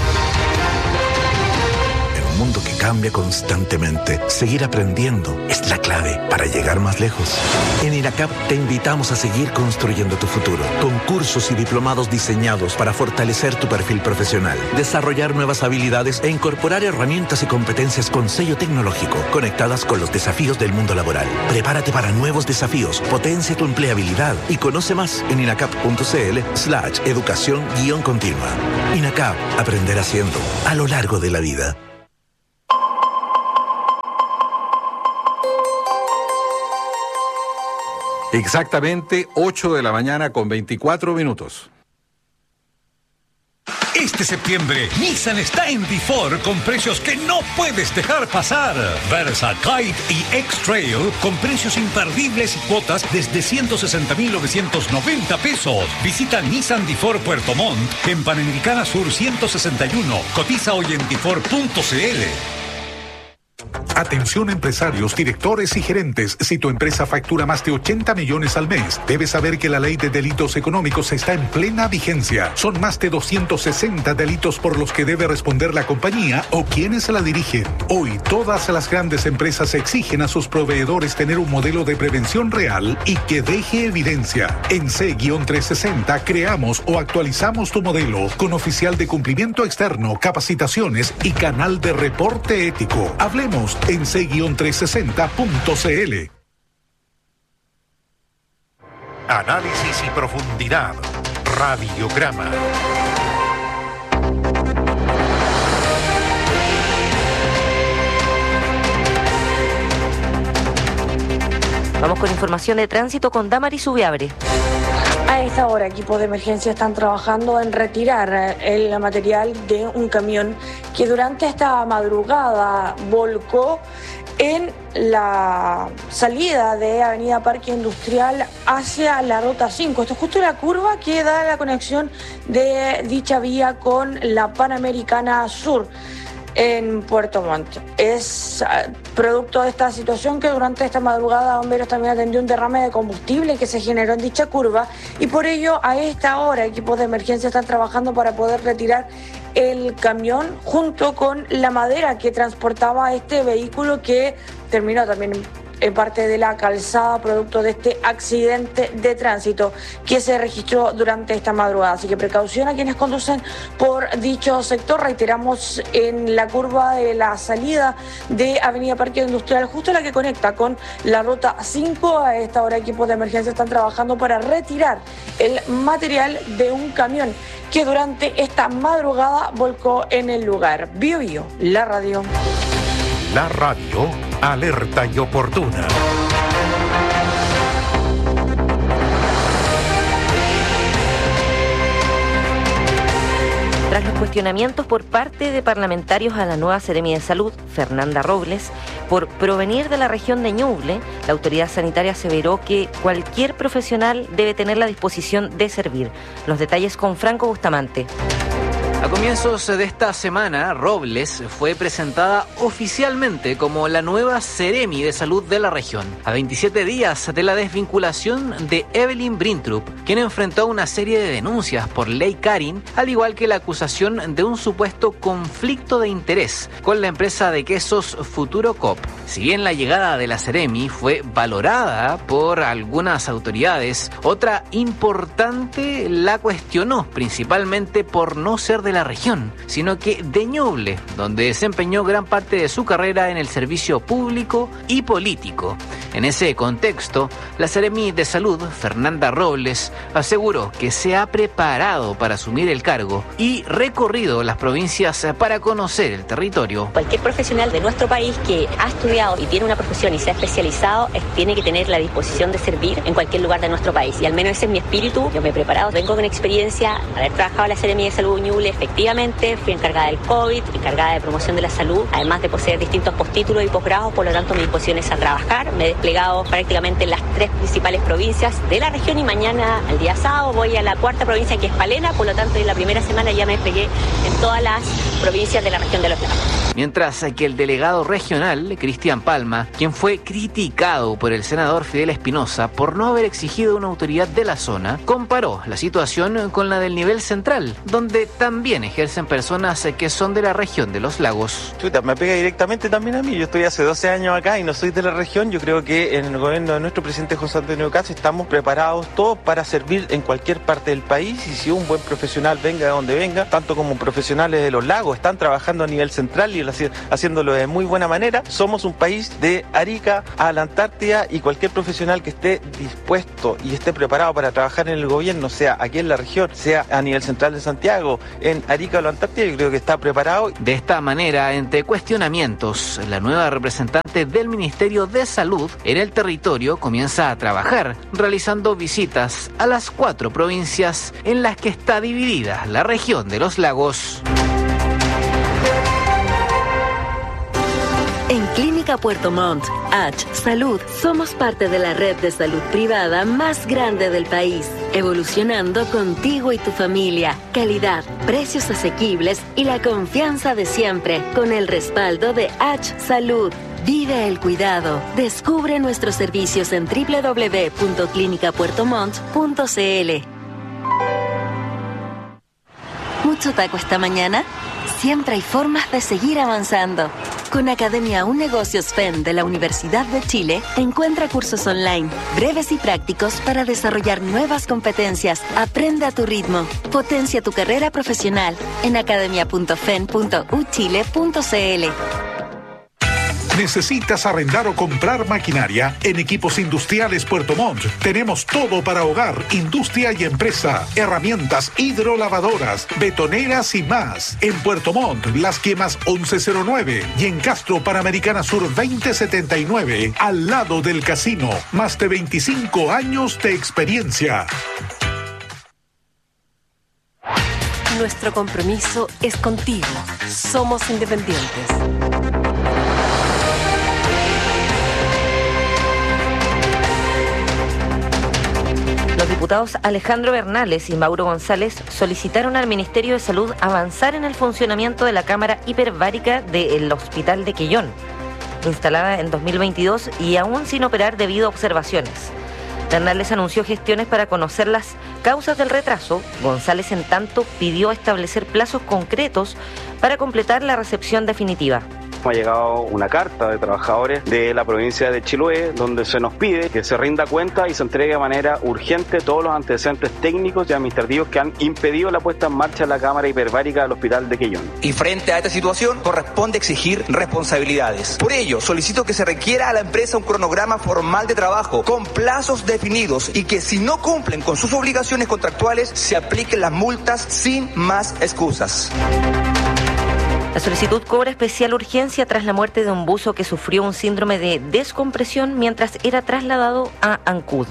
En un mundo que cambia constantemente, seguir aprendiendo es la clave para llegar más lejos. En INACAP te invitamos a seguir construyendo tu futuro, con cursos y diplomados diseñados para fortalecer tu perfil profesional, desarrollar nuevas habilidades e incorporar herramientas y competencias con sello tecnológico, conectadas con los desafíos del mundo laboral. Prepárate para nuevos desafíos, potencia tu empleabilidad y conoce más en inacap.cl/educación-continua. INACAP, aprender haciendo, a lo largo de la vida. Exactamente 8 de la mañana con 24 minutos. Este septiembre, Nissan está en D4 con precios que no puedes dejar pasar. Versa, Kite y X-Trail con precios imperdibles y cuotas desde 160.990 pesos. Visita Nissan D4 Puerto Montt en Panamericana Sur 161. Cotiza hoy en d4.cl. Atención empresarios, directores y gerentes. Si tu empresa factura más de 80 millones al mes, debes saber que la ley de delitos económicos está en plena vigencia. Son más de 260 delitos por los que debe responder la compañía o quienes la dirigen. Hoy, todas las grandes empresas exigen a sus proveedores tener un modelo de prevención real y que deje evidencia. En C-360 creamos o actualizamos tu modelo con oficial de cumplimiento externo, capacitaciones y canal de reporte ético. Hablemos en c-360.cl. Análisis y profundidad. Radiograma. Vamos con información de tránsito con Damaris Ubiabre. A esta hora, equipos de emergencia están trabajando en retirar el material de un camión que durante esta madrugada volcó en la salida de Avenida Parque Industrial hacia la Ruta 5. Esto es justo la curva que da la conexión de dicha vía con la Panamericana Sur en Puerto Montt. Es producto de esta situación que durante esta madrugada bomberos también atendió un derrame de combustible que se generó en dicha curva y por ello a esta hora equipos de emergencia están trabajando para poder retirar el camión junto con la madera que transportaba este vehículo que terminó también en parte de la calzada producto de este accidente de tránsito que se registró durante esta madrugada. Así que precaución a quienes conducen por dicho sector. Reiteramos, en la curva de la salida de Avenida Parque Industrial, justo la que conecta con la Ruta 5. A esta hora equipos de emergencia están trabajando para retirar el material de un camión que durante esta madrugada volcó en el lugar. Biobío, la radio. La radio, alerta y oportuna. Tras los cuestionamientos por parte de parlamentarios a la nueva Seremi de Salud, Fernanda Robles, por provenir de la región de Ñuble, la autoridad sanitaria aseveró que cualquier profesional debe tener la disposición de servir. Los detalles con Franco Bustamante. A comienzos de esta semana, Robles fue presentada oficialmente como la nueva Seremi de Salud de la región, a 27 días de la desvinculación de Evelyn Brintrup, quien enfrentó una serie de denuncias por ley Karin, al igual que la acusación de un supuesto conflicto de interés con la empresa de quesos Futuro Coop. Si bien la llegada de la Seremi fue valorada por algunas autoridades, otra importante la cuestionó, principalmente por no ser de la región, sino que de Ñuble, donde desempeñó gran parte de su carrera en el servicio público y político. En ese contexto, la Seremi de Salud, Fernanda Robles, aseguró que se ha preparado para asumir el cargo y recorrido las provincias para conocer el territorio. Cualquier profesional de nuestro país que ha estudiado y tiene una profesión y se ha especializado tiene que tener la disposición de servir en cualquier lugar de nuestro país, y al menos ese es mi espíritu. Yo me he preparado, vengo con experiencia, haber trabajado en la Seremi de Salud Ñuble, Efectivamente, fui encargada del COVID, encargada de promoción de la salud, además de poseer distintos postítulos y posgrados, por lo tanto mi disposición es a trabajar. Me he desplegado prácticamente en las 3 principales provincias de la región y mañana, el día sábado, voy a la 4ª provincia, que es Palena, por lo tanto en la primera semana ya me desplegué en todas las provincias de la región de los lagos. Mientras que el delegado regional, Cristian Palma, quien fue criticado por el senador Fidel Espinosa por no haber exigido una autoridad de la zona, comparó la situación con la del nivel central, donde también ejercen personas que son de la región de los lagos. Chuta, me pega directamente también a mí. Yo estoy hace 12 años acá y no soy de la región. Yo creo que en el gobierno de nuestro presidente José Antonio Kast estamos preparados todos para servir en cualquier parte del país, y si un buen profesional venga de donde venga, tanto como profesionales de los lagos están trabajando a nivel central y haciéndolo de muy buena manera. Somos un país de Arica a la Antártida, y cualquier profesional que esté dispuesto y esté preparado para trabajar en el gobierno, sea aquí en la región, sea a nivel central de Santiago, en Arica o la Antártida, yo creo que está preparado. De esta manera, entre cuestionamientos, la nueva representante del Ministerio de Salud en el territorio comienza a trabajar, realizando visitas a las 4 provincias en las que está dividida la región de los lagos. En Clínica Puerto Montt, H Salud, somos parte de la red de salud privada más grande del país, evolucionando contigo y tu familia. Calidad, precios asequibles y la confianza de siempre, con el respaldo de H Salud. Vive el cuidado. Descubre nuestros servicios en www.clinicapuertomont.cl. ¿Mucho taco esta mañana? Siempre hay formas de seguir avanzando. Con Academia Un Negocios FEN de la Universidad de Chile, encuentra cursos online, breves y prácticos para desarrollar nuevas competencias. Aprende a tu ritmo. Potencia tu carrera profesional en academia.fen.uchile.cl. ¿Necesitas arrendar o comprar maquinaria? En Equipos Industriales Puerto Montt tenemos todo para hogar, industria y empresa. Herramientas hidrolavadoras, betoneras y más. En Puerto Montt, Las Quemas 1109 y en Castro, Panamericana Sur 2079, al lado del casino. Más de 25 años de experiencia. Nuestro compromiso es contigo. Somos independientes. Los diputados Alejandro Bernales y Mauro González solicitaron al Ministerio de Salud avanzar en el funcionamiento de la cámara hiperbárica del Hospital de Quellón, instalada en 2022 y aún sin operar debido a observaciones. Bernales anunció gestiones para conocer las causas del retraso. González, en tanto, pidió establecer plazos concretos para completar la recepción definitiva. Ha llegado una carta de trabajadores de la provincia de Chiloé donde se nos pide que se rinda cuenta y se entregue de manera urgente todos los antecedentes técnicos y administrativos que han impedido la puesta en marcha de la cámara hiperbárica del Hospital de Quellón. Y frente a esta situación corresponde exigir responsabilidades. Por ello, solicito que se requiera a la empresa un cronograma formal de trabajo con plazos definidos y que si no cumplen con sus obligaciones contractuales se apliquen las multas sin más excusas. La solicitud cobra especial urgencia tras la muerte de un buzo que sufrió un síndrome de descompresión mientras era trasladado a Ancud.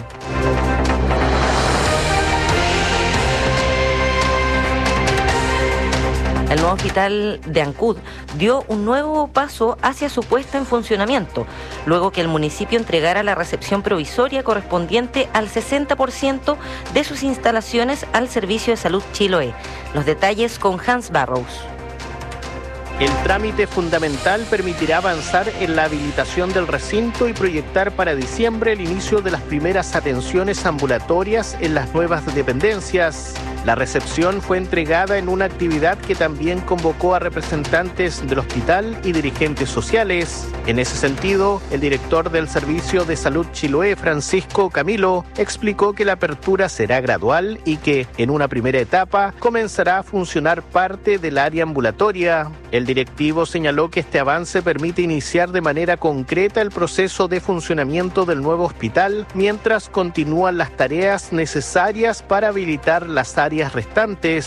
El nuevo hospital de Ancud dio un nuevo paso hacia su puesta en funcionamiento, luego que el municipio entregara la recepción provisoria correspondiente al 60% de sus instalaciones al Servicio de Salud Chiloé. Los detalles con Hans Barrows. El trámite fundamental permitirá avanzar en la habilitación del recinto y proyectar para diciembre el inicio de las primeras atenciones ambulatorias en las nuevas dependencias. La recepción fue entregada en una actividad que también convocó a representantes del hospital y dirigentes sociales. En ese sentido, el director del Servicio de Salud Chiloé, Francisco Camilo, explicó que la apertura será gradual y que, en una primera etapa, comenzará a funcionar parte del área ambulatoria. El directivo señaló que este avance permite iniciar de manera concreta el proceso de funcionamiento del nuevo hospital, mientras continúan las tareas necesarias para habilitar las áreas restantes.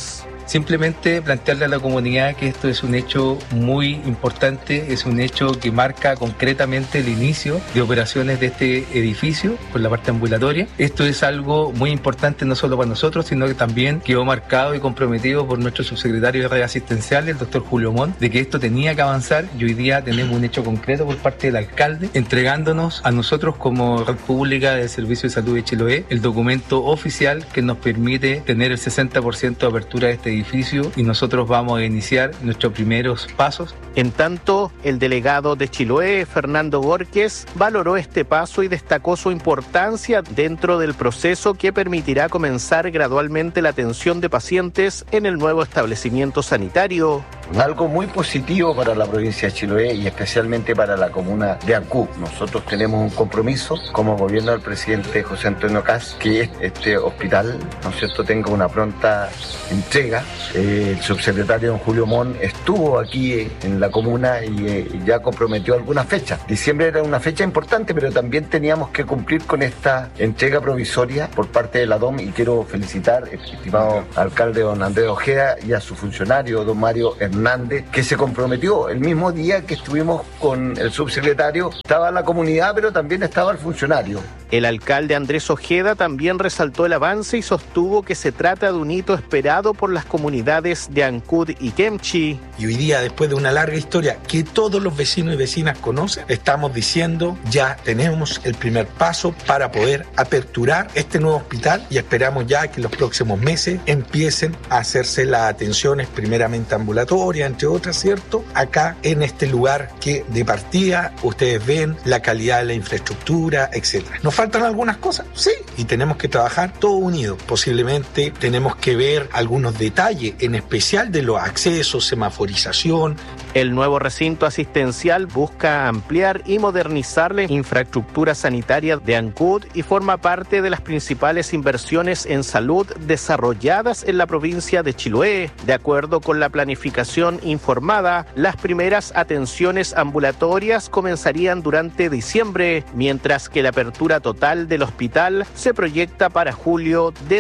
simplemente plantearle a la comunidad que esto es un hecho muy importante, es un hecho que marca concretamente el inicio de operaciones de este edificio por la parte ambulatoria. Esto es algo muy importante no solo para nosotros, sino que también quedó marcado y comprometido por nuestro subsecretario de redes asistenciales, el doctor Julio Montt, de que esto tenía que avanzar, y hoy día tenemos un hecho concreto por parte del alcalde entregándonos a nosotros como Red Pública del Servicio de Salud de Chiloé el documento oficial que nos permite tener el 60% de apertura de este edificio, y nosotros vamos a iniciar nuestros primeros pasos. En tanto, el delegado de Chiloé, Fernando Borges, valoró este paso y destacó su importancia dentro del proceso que permitirá comenzar gradualmente la atención de pacientes en el nuevo establecimiento sanitario. Algo muy positivo para la provincia de Chiloé y especialmente para la comuna de Ancud. Nosotros tenemos un compromiso como gobierno del presidente José Antonio Kast que este hospital, ¿no es cierto?, tenga una pronta entrega. El subsecretario don Julio Montt estuvo aquí en la comuna y ya comprometió algunas fechas. Diciembre era una fecha importante, pero también teníamos que cumplir con esta entrega provisoria por parte de la DOM, y quiero felicitar al estimado alcalde don Andrés Ojeda y a su funcionario don Mario Hernández, que se comprometió el mismo día que estuvimos con el subsecretario. Estaba la comunidad, pero también estaba el funcionario. El alcalde Andrés Ojeda también resaltó el avance y sostuvo que se trata de un hito esperado por las comunidades de Ancud y Kemchi. Y hoy día, después de una larga historia que todos los vecinos y vecinas conocen, estamos diciendo ya tenemos el primer paso para poder aperturar este nuevo hospital, y esperamos ya que en los próximos meses empiecen a hacerse las atenciones primeramente ambulatorias, entre otras, ¿cierto? Acá en este lugar que de partida ustedes ven la calidad de la infraestructura, etcétera. ¿Nos faltan algunas cosas? Sí, y tenemos que trabajar todos unidos. Posiblemente tenemos que ver algunos detalles, en especial de los accesos, semaforización. El nuevo recinto asistencial busca ampliar y modernizar la infraestructura sanitaria de Ancud y forma parte de las principales inversiones en salud desarrolladas en la provincia de Chiloé. De acuerdo con la planificación informada, las primeras atenciones ambulatorias comenzarían durante diciembre, mientras que la apertura total del hospital se proyecta para julio de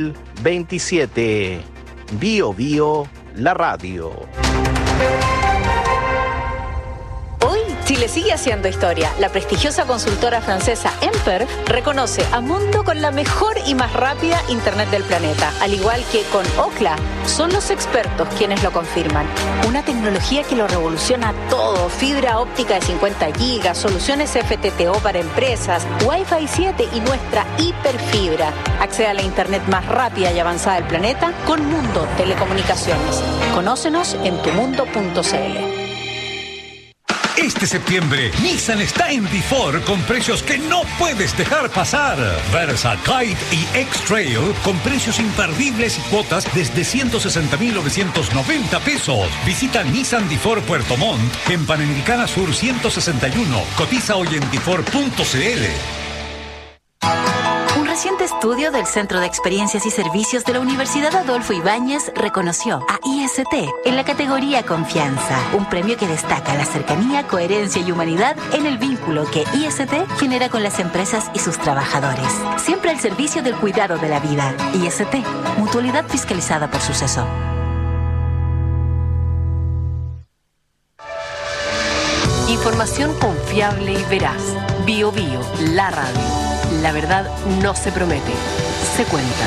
2027. Bio Bio, la radio. Hoy, Chile sigue haciendo historia. La prestigiosa consultora francesa Emper reconoce a Mundo con la mejor y más rápida Internet del planeta. Al igual que con Ookla, son los expertos quienes lo confirman. Una tecnología que lo revoluciona todo. Fibra óptica de 50 gigas, soluciones FTTO para empresas, Wi-Fi 7 y nuestra hiperfibra. Accede a la Internet más rápida y avanzada del planeta con Mundo Telecomunicaciones. Conócenos en tumundo.cl. Este septiembre, Nissan está en D4 con precios que no puedes dejar pasar. Versa, Kite y X-Trail con precios imperdibles y cuotas desde 160.990 pesos. Visita Nissan D4 Puerto Montt en Panamericana Sur 161. Cotiza hoy en d4.cl. Un reciente estudio del Centro de Experiencias y Servicios de la Universidad Adolfo Ibáñez reconoció a IST en la categoría Confianza, un premio que destaca la cercanía, coherencia y humanidad en el vínculo que IST genera con las empresas y sus trabajadores. Siempre al servicio del cuidado de la vida. IST, mutualidad fiscalizada por Suceso. Información confiable y veraz. Bio Bio, la radio. La verdad no se promete, se cuenta.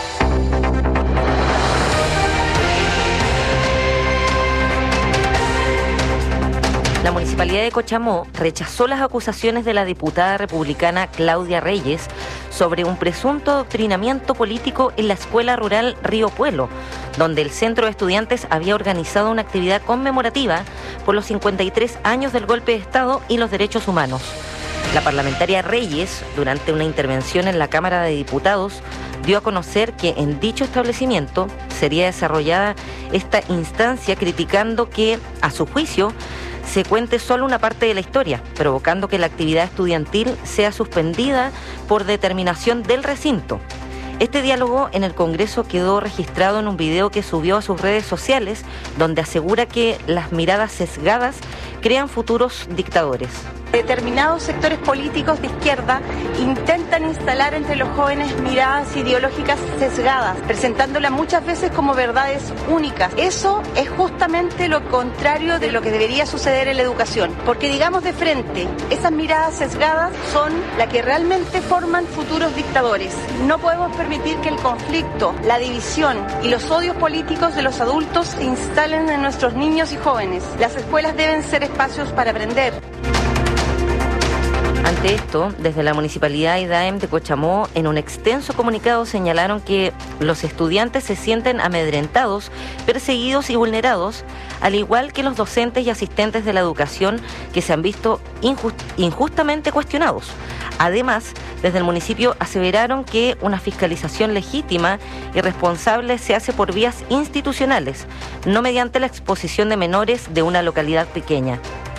La Municipalidad de Cochamó rechazó las acusaciones de la diputada republicana Claudia Reyes sobre un presunto adoctrinamiento político en la escuela rural Río Puelo, donde el Centro de Estudiantes había organizado una actividad conmemorativa por los 53 años del golpe de Estado y los derechos humanos. La parlamentaria Reyes, durante una intervención en la Cámara de Diputados, dio a conocer que en dicho establecimiento sería desarrollada esta instancia, criticando que, a su juicio, se cuente solo una parte de la historia, provocando que la actividad estudiantil sea suspendida por determinación del recinto. Este diálogo en el Congreso quedó registrado en un video que subió a sus redes sociales, donde asegura que las miradas sesgadas crean futuros dictadores. Determinados sectores políticos de izquierda intentan instalar entre los jóvenes miradas ideológicas sesgadas, presentándolas muchas veces como verdades únicas. Eso es justamente lo contrario de lo que debería suceder en la educación, porque digamos de frente, esas miradas sesgadas son las que realmente forman futuros dictadores. No podemos permitir que el conflicto, la división y los odios políticos de los adultos se instalen en nuestros niños y jóvenes. Las escuelas deben ser espacios para aprender. Ante esto, desde la Municipalidad IDAEM de Cochamó, en un extenso comunicado señalaron que los estudiantes se sienten amedrentados, perseguidos y vulnerados, al igual que los docentes y asistentes de la educación que se han visto injustamente cuestionados. Además, desde el municipio aseveraron que una fiscalización legítima y responsable se hace por vías institucionales, no mediante la exposición de menores de una localidad pequeña.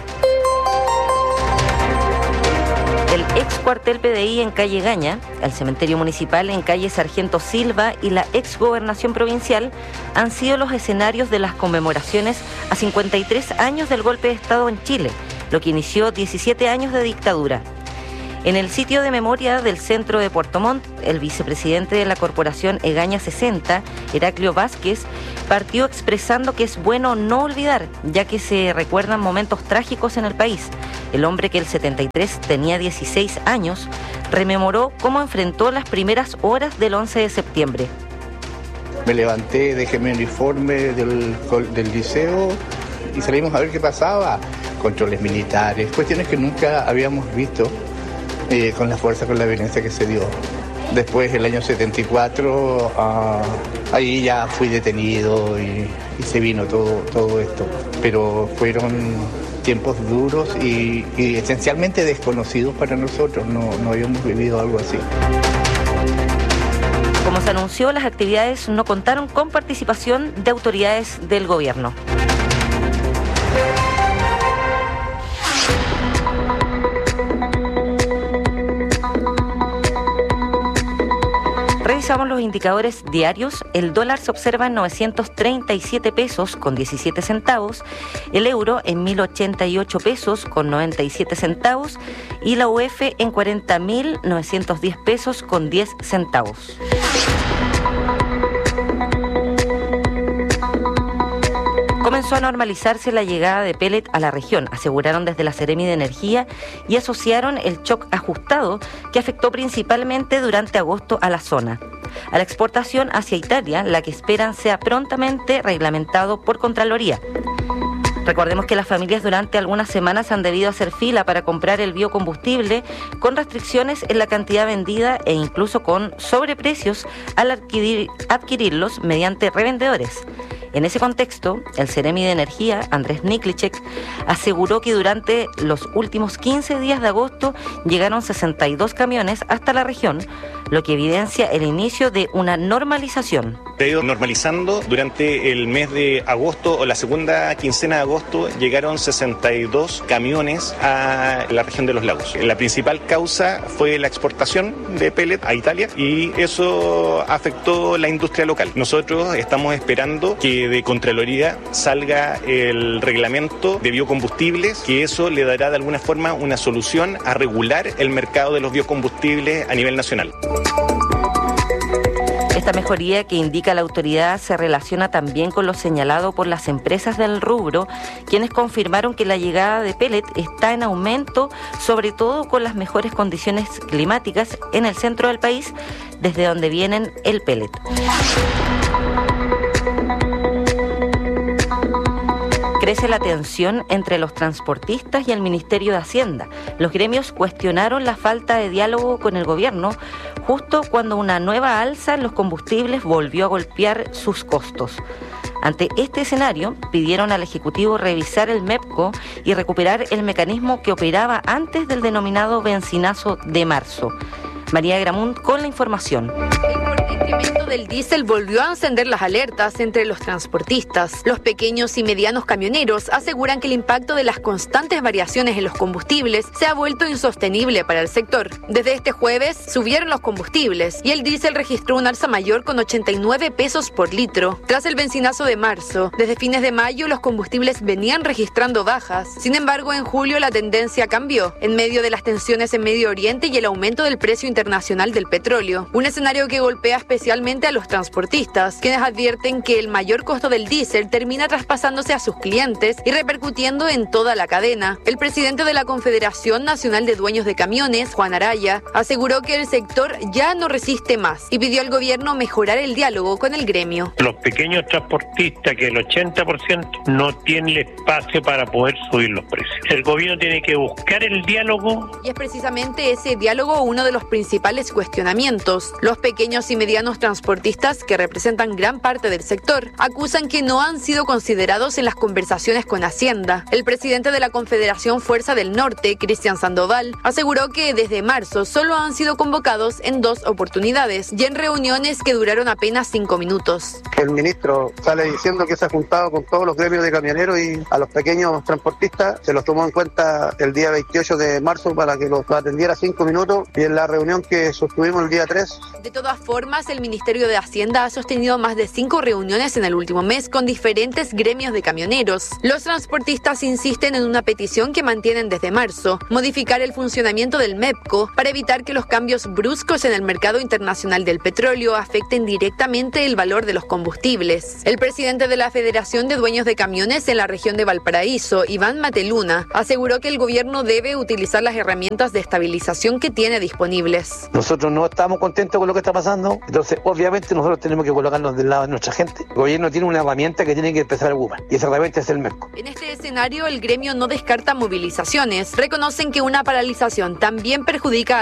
El ex cuartel PDI en calle Gaña, el cementerio municipal en calle Sargento Silva y la ex gobernación provincial han sido los escenarios de las conmemoraciones a 53 años del golpe de Estado en Chile, lo que inició 17 años de dictadura. En el sitio de memoria del centro de Puerto Montt, el vicepresidente de la corporación Egaña 60, Heraclio Vázquez, partió expresando que es bueno no olvidar, ya que se recuerdan momentos trágicos en el país. El hombre, que el 73 tenía 16 años, rememoró cómo enfrentó las primeras horas del 11 de septiembre. Me levanté, dejé mi uniforme del liceo y salimos a ver qué pasaba. Controles militares, cuestiones que nunca habíamos visto. Con la fuerza, con la violencia que se dio. Después, el año 74, ahí ya fui detenido y se vino todo esto. Pero fueron tiempos duros y esencialmente desconocidos para nosotros. No habíamos vivido algo así. Como se anunció, las actividades no contaron con participación de autoridades del gobierno. Revisamos los indicadores diarios. El dólar se observa en 937 pesos con 17 centavos, el euro en 1.088 pesos con 97 centavos y la UF en 40.910 pesos con 10 centavos. Comenzó a normalizarse la llegada de pellet a la región, aseguraron desde la Seremi de Energía, y asociaron el shock ajustado que afectó principalmente durante agosto a la zona. A la exportación hacia Italia, la que esperan sea prontamente reglamentado por Contraloría. Recordemos que las familias durante algunas semanas han debido hacer fila para comprar el biocombustible, con restricciones en la cantidad vendida e incluso con sobreprecios al adquirirlos mediante revendedores. En ese contexto, el Seremi de Energía, Andrés Niklicek, aseguró que durante los últimos 15 días de agosto llegaron 62 camiones hasta la región, lo que evidencia el inicio de una normalización. Se ha ido normalizando durante el mes de agosto o la segunda quincena de agosto. Llegaron 62 camiones a la región de los lagos. La principal causa fue la exportación de pellet a Italia y eso afectó la industria local. Nosotros estamos esperando que de Contraloría salga el reglamento de biocombustibles, que eso le dará de alguna forma una solución a regular el mercado de los biocombustibles a nivel nacional. Esta mejoría que indica la autoridad se relaciona también con lo señalado por las empresas del rubro, quienes confirmaron que la llegada de pellet está en aumento, sobre todo con las mejores condiciones climáticas en el centro del país, desde donde vienen el pellet. Crece la tensión entre los transportistas y el Ministerio de Hacienda. Los gremios cuestionaron la falta de diálogo con el gobierno justo cuando una nueva alza en los combustibles volvió a golpear sus costos. Ante este escenario, pidieron al Ejecutivo revisar el MEPCO y recuperar el mecanismo que operaba antes del denominado bencinazo de marzo. María Gramunt con la información. incremento del diésel volvió a encender las alertas entre los transportistas. Los pequeños y medianos camioneros aseguran que el impacto de las constantes variaciones en los combustibles se ha vuelto insostenible para el sector. Desde este jueves subieron los combustibles y el diésel registró un alza mayor con 89 pesos por litro. Tras el benzinazo de marzo, desde fines de mayo los combustibles venían registrando bajas. Sin embargo, en julio la tendencia cambió, en medio de las tensiones en Medio Oriente y el aumento del precio internacional del petróleo. Un escenario que golpea especialmente a los transportistas, quienes advierten que el mayor costo del diésel termina traspasándose a sus clientes y repercutiendo en toda la cadena. El presidente de la Confederación Nacional de Dueños de Camiones, Juan Araya, aseguró que el sector ya no resiste más y pidió al gobierno mejorar el diálogo con el gremio. Los pequeños transportistas, que el 80% no tienen espacio para poder subir los precios. El gobierno tiene que buscar el diálogo. Y es precisamente ese diálogo uno de los principales cuestionamientos. Los pequeños y medianos transportistas, que representan gran parte del sector, acusan que no han sido considerados en las conversaciones con Hacienda. El presidente de la Confederación Fuerza del Norte, Cristian Sandoval, aseguró que desde marzo solo han sido convocados en 2 oportunidades y en reuniones que duraron apenas 5 minutos. El ministro sale diciendo que se ha juntado con todos los gremios de camioneros y a los pequeños transportistas se los tomó en cuenta el día 28 de marzo para que los atendiera 5 minutos y en la reunión que sostuvimos el día 3. De todas formas, el Ministerio de Hacienda ha sostenido más de 5 reuniones en el último mes con diferentes gremios de camioneros. Los transportistas insisten en una petición que mantienen desde marzo: modificar el funcionamiento del MEPCO para evitar que los cambios bruscos en el mercado internacional del petróleo afecten directamente el valor de los combustibles. El presidente de la Federación de Dueños de Camiones en la región de Valparaíso, Iván Mateluna, aseguró que el gobierno debe utilizar las herramientas de estabilización que tiene disponibles. Nosotros no estamos contentos con lo que está pasando, entonces obviamente nosotros tenemos que colocarnos del lado de nuestra gente. El gobierno tiene una herramienta que tiene que empezar a ocupar y esa herramienta es el MEPCO. En este escenario, el gremio no descarta movilizaciones. Reconocen que una paralización también perjudica